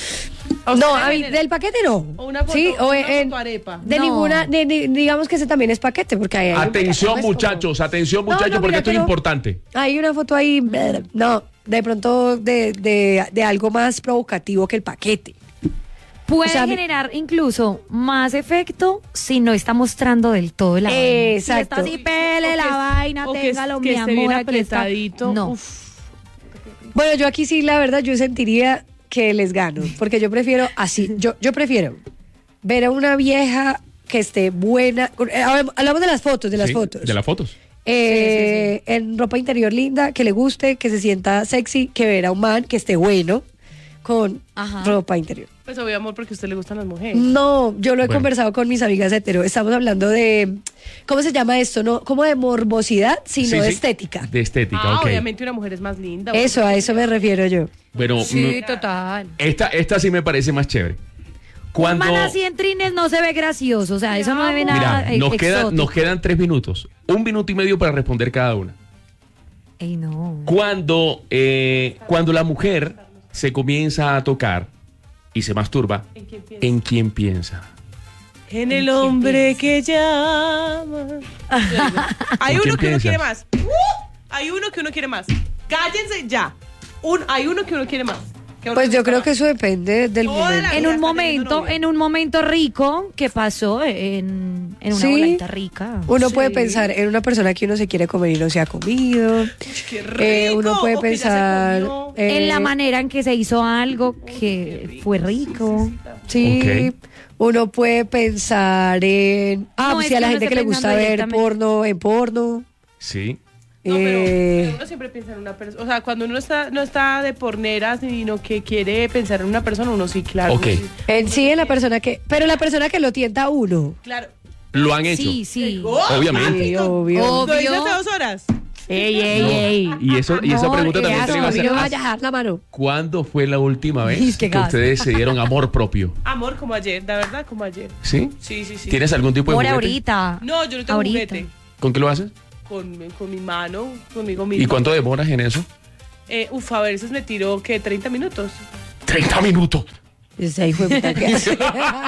Speaker 3: ¿A
Speaker 2: No,
Speaker 3: usted
Speaker 2: a
Speaker 3: le
Speaker 2: mí,
Speaker 3: genera-
Speaker 2: del paquete no.
Speaker 3: O una foto,
Speaker 2: sí, o
Speaker 3: una
Speaker 2: en-
Speaker 3: foto arepa.
Speaker 2: de
Speaker 4: No.
Speaker 2: ninguna, de- de- digamos que ese también es paquete, porque hay, hay un
Speaker 1: Atención,
Speaker 2: paquete, pues,
Speaker 1: muchachos, atención,
Speaker 2: No,
Speaker 1: muchachos,
Speaker 2: no,
Speaker 1: porque
Speaker 2: mira,
Speaker 1: esto es
Speaker 2: pero-
Speaker 1: importante.
Speaker 2: como- hay una foto ahí, brr, no, de pronto de, de, de algo más provocativo que el paquete.
Speaker 4: Puede
Speaker 2: O sea, mi-
Speaker 4: generar incluso más efecto si no está mostrando del todo la vaina.
Speaker 2: Exacto.
Speaker 4: Si está así, pele
Speaker 3: O
Speaker 4: la
Speaker 3: que-
Speaker 4: vaina,
Speaker 3: o que-
Speaker 4: téngalo,
Speaker 3: que
Speaker 4: mi
Speaker 3: esté bien
Speaker 4: amor, aquí está.
Speaker 3: apretadito.
Speaker 4: No.
Speaker 3: Uf.
Speaker 2: Bueno, yo aquí sí, la verdad, yo sentiría que les gano, porque yo prefiero así, yo, yo prefiero ver a una vieja que esté buena, eh, a ver, hablamos de las fotos, de las
Speaker 1: Sí,
Speaker 2: fotos.
Speaker 1: De las fotos.
Speaker 2: Eh, en ropa interior linda, que le guste, que se sienta sexy, que ver a un man que esté bueno con
Speaker 4: Ajá.
Speaker 2: ropa interior.
Speaker 3: Pues obvio, amor, porque a usted le gustan las mujeres.
Speaker 2: No, yo lo he
Speaker 1: Bueno.
Speaker 2: conversado con mis amigas hetero. Estamos hablando de, ¿cómo se llama esto? No, como de morbosidad, sino
Speaker 1: Sí,
Speaker 2: de
Speaker 1: sí.
Speaker 2: estética.
Speaker 1: De estética,
Speaker 3: Ah,
Speaker 1: ok.
Speaker 3: obviamente una mujer es más linda.
Speaker 2: Eso, a eso me refiero yo.
Speaker 1: Bueno,
Speaker 4: Sí,
Speaker 1: mm,
Speaker 4: total.
Speaker 1: esta, esta sí me parece más chévere. Cuando,
Speaker 4: Un man así en trines no se ve gracioso, o sea, eso no se ve nada
Speaker 1: mira,
Speaker 4: eh,
Speaker 1: nos, queda,
Speaker 4: exótico.
Speaker 1: nos quedan tres minutos. Un minuto y medio para responder cada una.
Speaker 4: Ey, no.
Speaker 1: Cuando, eh, cuando la mujer se comienza a tocar y se masturba,
Speaker 3: ¿En quién piensa?
Speaker 1: ¿en quién piensa?
Speaker 3: En el hombre que llama. Hay
Speaker 1: ¿En
Speaker 3: uno
Speaker 1: quién
Speaker 3: que uno
Speaker 1: piensas?
Speaker 3: quiere más. ¡Uh! Hay uno que uno quiere más. Cállense ya. Un, hay uno que uno quiere más. Que uno
Speaker 2: Pues yo
Speaker 3: gusta
Speaker 2: creo
Speaker 3: más.
Speaker 2: que eso depende del
Speaker 3: Toda la
Speaker 2: momento.
Speaker 3: vida
Speaker 4: En un
Speaker 3: está teniendo
Speaker 4: momento,
Speaker 3: novio.
Speaker 4: en un momento rico que pasó en, en una
Speaker 2: Sí.
Speaker 4: voladita rica.
Speaker 2: Uno
Speaker 3: Sí.
Speaker 2: puede pensar en una persona que uno se quiere comer y no se ha comido.
Speaker 3: Qué
Speaker 2: Eh,
Speaker 3: rico,
Speaker 2: uno puede
Speaker 3: o que ya se
Speaker 2: pensar
Speaker 3: comió.
Speaker 2: eh,
Speaker 4: En la manera en que se hizo algo que fue rico.
Speaker 2: Sí,
Speaker 1: Ok.
Speaker 2: uno puede pensar en ah,
Speaker 4: No,
Speaker 2: pues
Speaker 4: es
Speaker 2: sí, a
Speaker 4: que
Speaker 2: la
Speaker 4: uno
Speaker 2: gente
Speaker 4: está
Speaker 2: que le gusta
Speaker 4: pensando
Speaker 2: ver
Speaker 4: directamente.
Speaker 2: porno en porno.
Speaker 1: Sí.
Speaker 3: No, pero,
Speaker 2: eh,
Speaker 3: pero uno siempre piensa en una persona. O sea, cuando uno está, no está de porneras, sino que quiere pensar en una persona, uno sí, claro.
Speaker 1: Ok.
Speaker 3: uno sí.
Speaker 2: en sí, en la persona que, pero la persona que lo tienta a uno.
Speaker 3: Claro.
Speaker 1: Lo han hecho.
Speaker 4: Sí, sí.
Speaker 3: Oh,
Speaker 1: Obviamente.
Speaker 2: Sí, obvio.
Speaker 3: Lo hice
Speaker 4: Obvio.
Speaker 3: hace dos horas.
Speaker 4: Ey, ey, ey.
Speaker 1: Y, eso, y esa
Speaker 2: Amor,
Speaker 1: pregunta
Speaker 2: ¿qué
Speaker 1: también te la iba a
Speaker 2: haces?
Speaker 1: hacer.
Speaker 2: No me vaya a dejar la mano.
Speaker 1: ¿Cuándo fue la última vez
Speaker 4: Es que
Speaker 1: que
Speaker 4: gas.
Speaker 1: ustedes se dieron amor propio?
Speaker 3: Amor, como ayer, la verdad, como ayer.
Speaker 1: ¿Sí?
Speaker 3: Sí, sí, sí.
Speaker 1: ¿Tienes algún tipo de
Speaker 4: Por
Speaker 1: juguete?
Speaker 4: ahorita.
Speaker 3: No, yo no tengo
Speaker 4: Ahorita.
Speaker 3: juguete.
Speaker 1: ¿Con qué lo haces?
Speaker 3: Con, con mi mano, conmigo mismo.
Speaker 1: ¿Y cuánto demoras en eso?
Speaker 3: Eh, uf, a veces me tiro, ¿qué? treinta minutos.
Speaker 1: treinta minutos.
Speaker 2: Ese hijo de puta que hace.
Speaker 3: Eso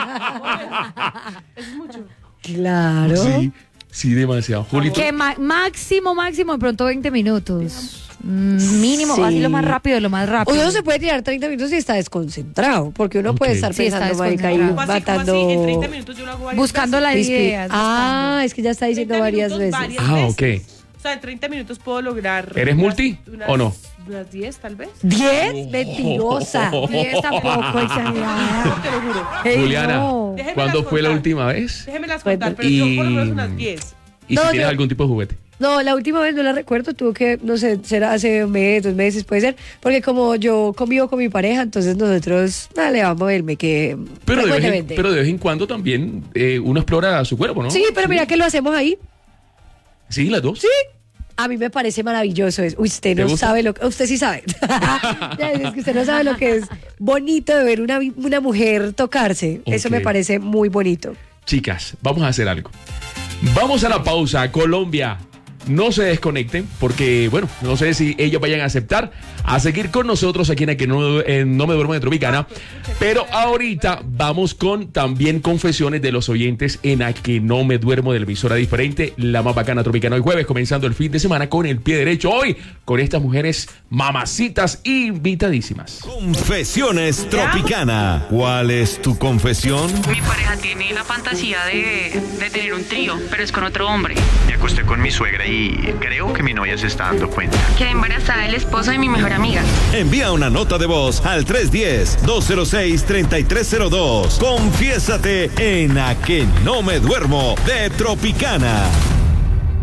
Speaker 3: es mucho.
Speaker 2: Claro.
Speaker 1: Sí, sí, demasiado. Julito.
Speaker 4: Que ma- máximo, máximo, de pronto veinte minutos. Mm, Mínimo,
Speaker 2: Sí.
Speaker 4: así lo más rápido, lo más rápido.
Speaker 2: Uno se puede tirar treinta minutos y está desconcentrado, porque uno puede
Speaker 1: Ok.
Speaker 2: estar
Speaker 4: Sí, está
Speaker 2: pensando, marica, ahí
Speaker 4: desconcentrado.
Speaker 3: ¿Cómo así, cómo
Speaker 2: matando.
Speaker 3: así? En treinta minutos yo lo hago varias
Speaker 4: Buscando
Speaker 3: veces.
Speaker 4: las
Speaker 2: Pispi-
Speaker 4: ideas.
Speaker 2: Ah, es que ya está diciendo
Speaker 3: treinta
Speaker 2: varias
Speaker 3: minutos,
Speaker 2: veces.
Speaker 3: varias
Speaker 1: Ah,
Speaker 3: veces.
Speaker 1: ok.
Speaker 3: O sea, en treinta minutos puedo lograr.
Speaker 1: ¿Eres
Speaker 3: unas-
Speaker 1: multi
Speaker 3: unas-
Speaker 1: o no?
Speaker 3: Unas diez, tal vez.
Speaker 2: ¿Diez? Mentirosa.
Speaker 4: diez tampoco, exagerada.
Speaker 3: Te lo juro.
Speaker 4: Ey,
Speaker 1: Juliana,
Speaker 4: no.
Speaker 3: Déjemelas
Speaker 1: ¿cuándo fue la
Speaker 3: contar.
Speaker 1: última vez?
Speaker 3: Déjemelas
Speaker 2: Cuenta.
Speaker 3: contar, pero yo por lo menos
Speaker 1: Y-
Speaker 3: unas diez.
Speaker 1: ¿Y
Speaker 2: No,
Speaker 1: si tienes
Speaker 2: yo-
Speaker 1: algún tipo de juguete?
Speaker 2: No, la última vez no la recuerdo, tuvo que, no sé, será hace un mes, dos meses, puede ser, porque como yo convivo con mi pareja, entonces nosotros, dale, vamos a verme que
Speaker 1: Pero de, vez en,
Speaker 2: frecuentemente.
Speaker 1: pero de vez en cuando también eh, uno explora su cuerpo, ¿no?
Speaker 2: Sí, pero mira que lo hacemos ahí.
Speaker 1: Sí, las dos.
Speaker 2: Sí. A mí me parece maravilloso eso. Uy, usted
Speaker 1: ¿Te
Speaker 2: no
Speaker 1: gusta?
Speaker 2: sabe lo que... Usted sí sabe. Ya, es que usted no sabe lo que es bonito de ver una, vi- una mujer tocarse. Eso
Speaker 1: Ok.
Speaker 2: me parece muy bonito.
Speaker 1: Chicas, vamos a hacer algo. Vamos a la pausa. Colombia, no se desconecten porque, bueno, no sé si ellos vayan a aceptar a seguir con nosotros aquí en A Que No, en No Me Duermo de Tropicana. Pero ahorita vamos con también confesiones de los oyentes en A Que No Me Duermo de la emisora diferente, la más bacana Tropicana. Hoy jueves, comenzando el fin de semana con el pie derecho. Hoy con estas mujeres mamacitas invitadísimas.
Speaker 11: Confesiones Tropicana. ¿Cuál es tu confesión?
Speaker 12: Mi pareja tiene la fantasía de, de tener un trío, pero es con otro hombre.
Speaker 13: Me acosté con mi suegra y creo que mi novia se está dando cuenta.
Speaker 12: Quedé embarazada del esposo de mi mejor amiga.
Speaker 11: Envía una nota de voz al tres uno cero, dos cero seis, tres tres cero dos. Confiésate en A Que No Me Duermo de Tropicana.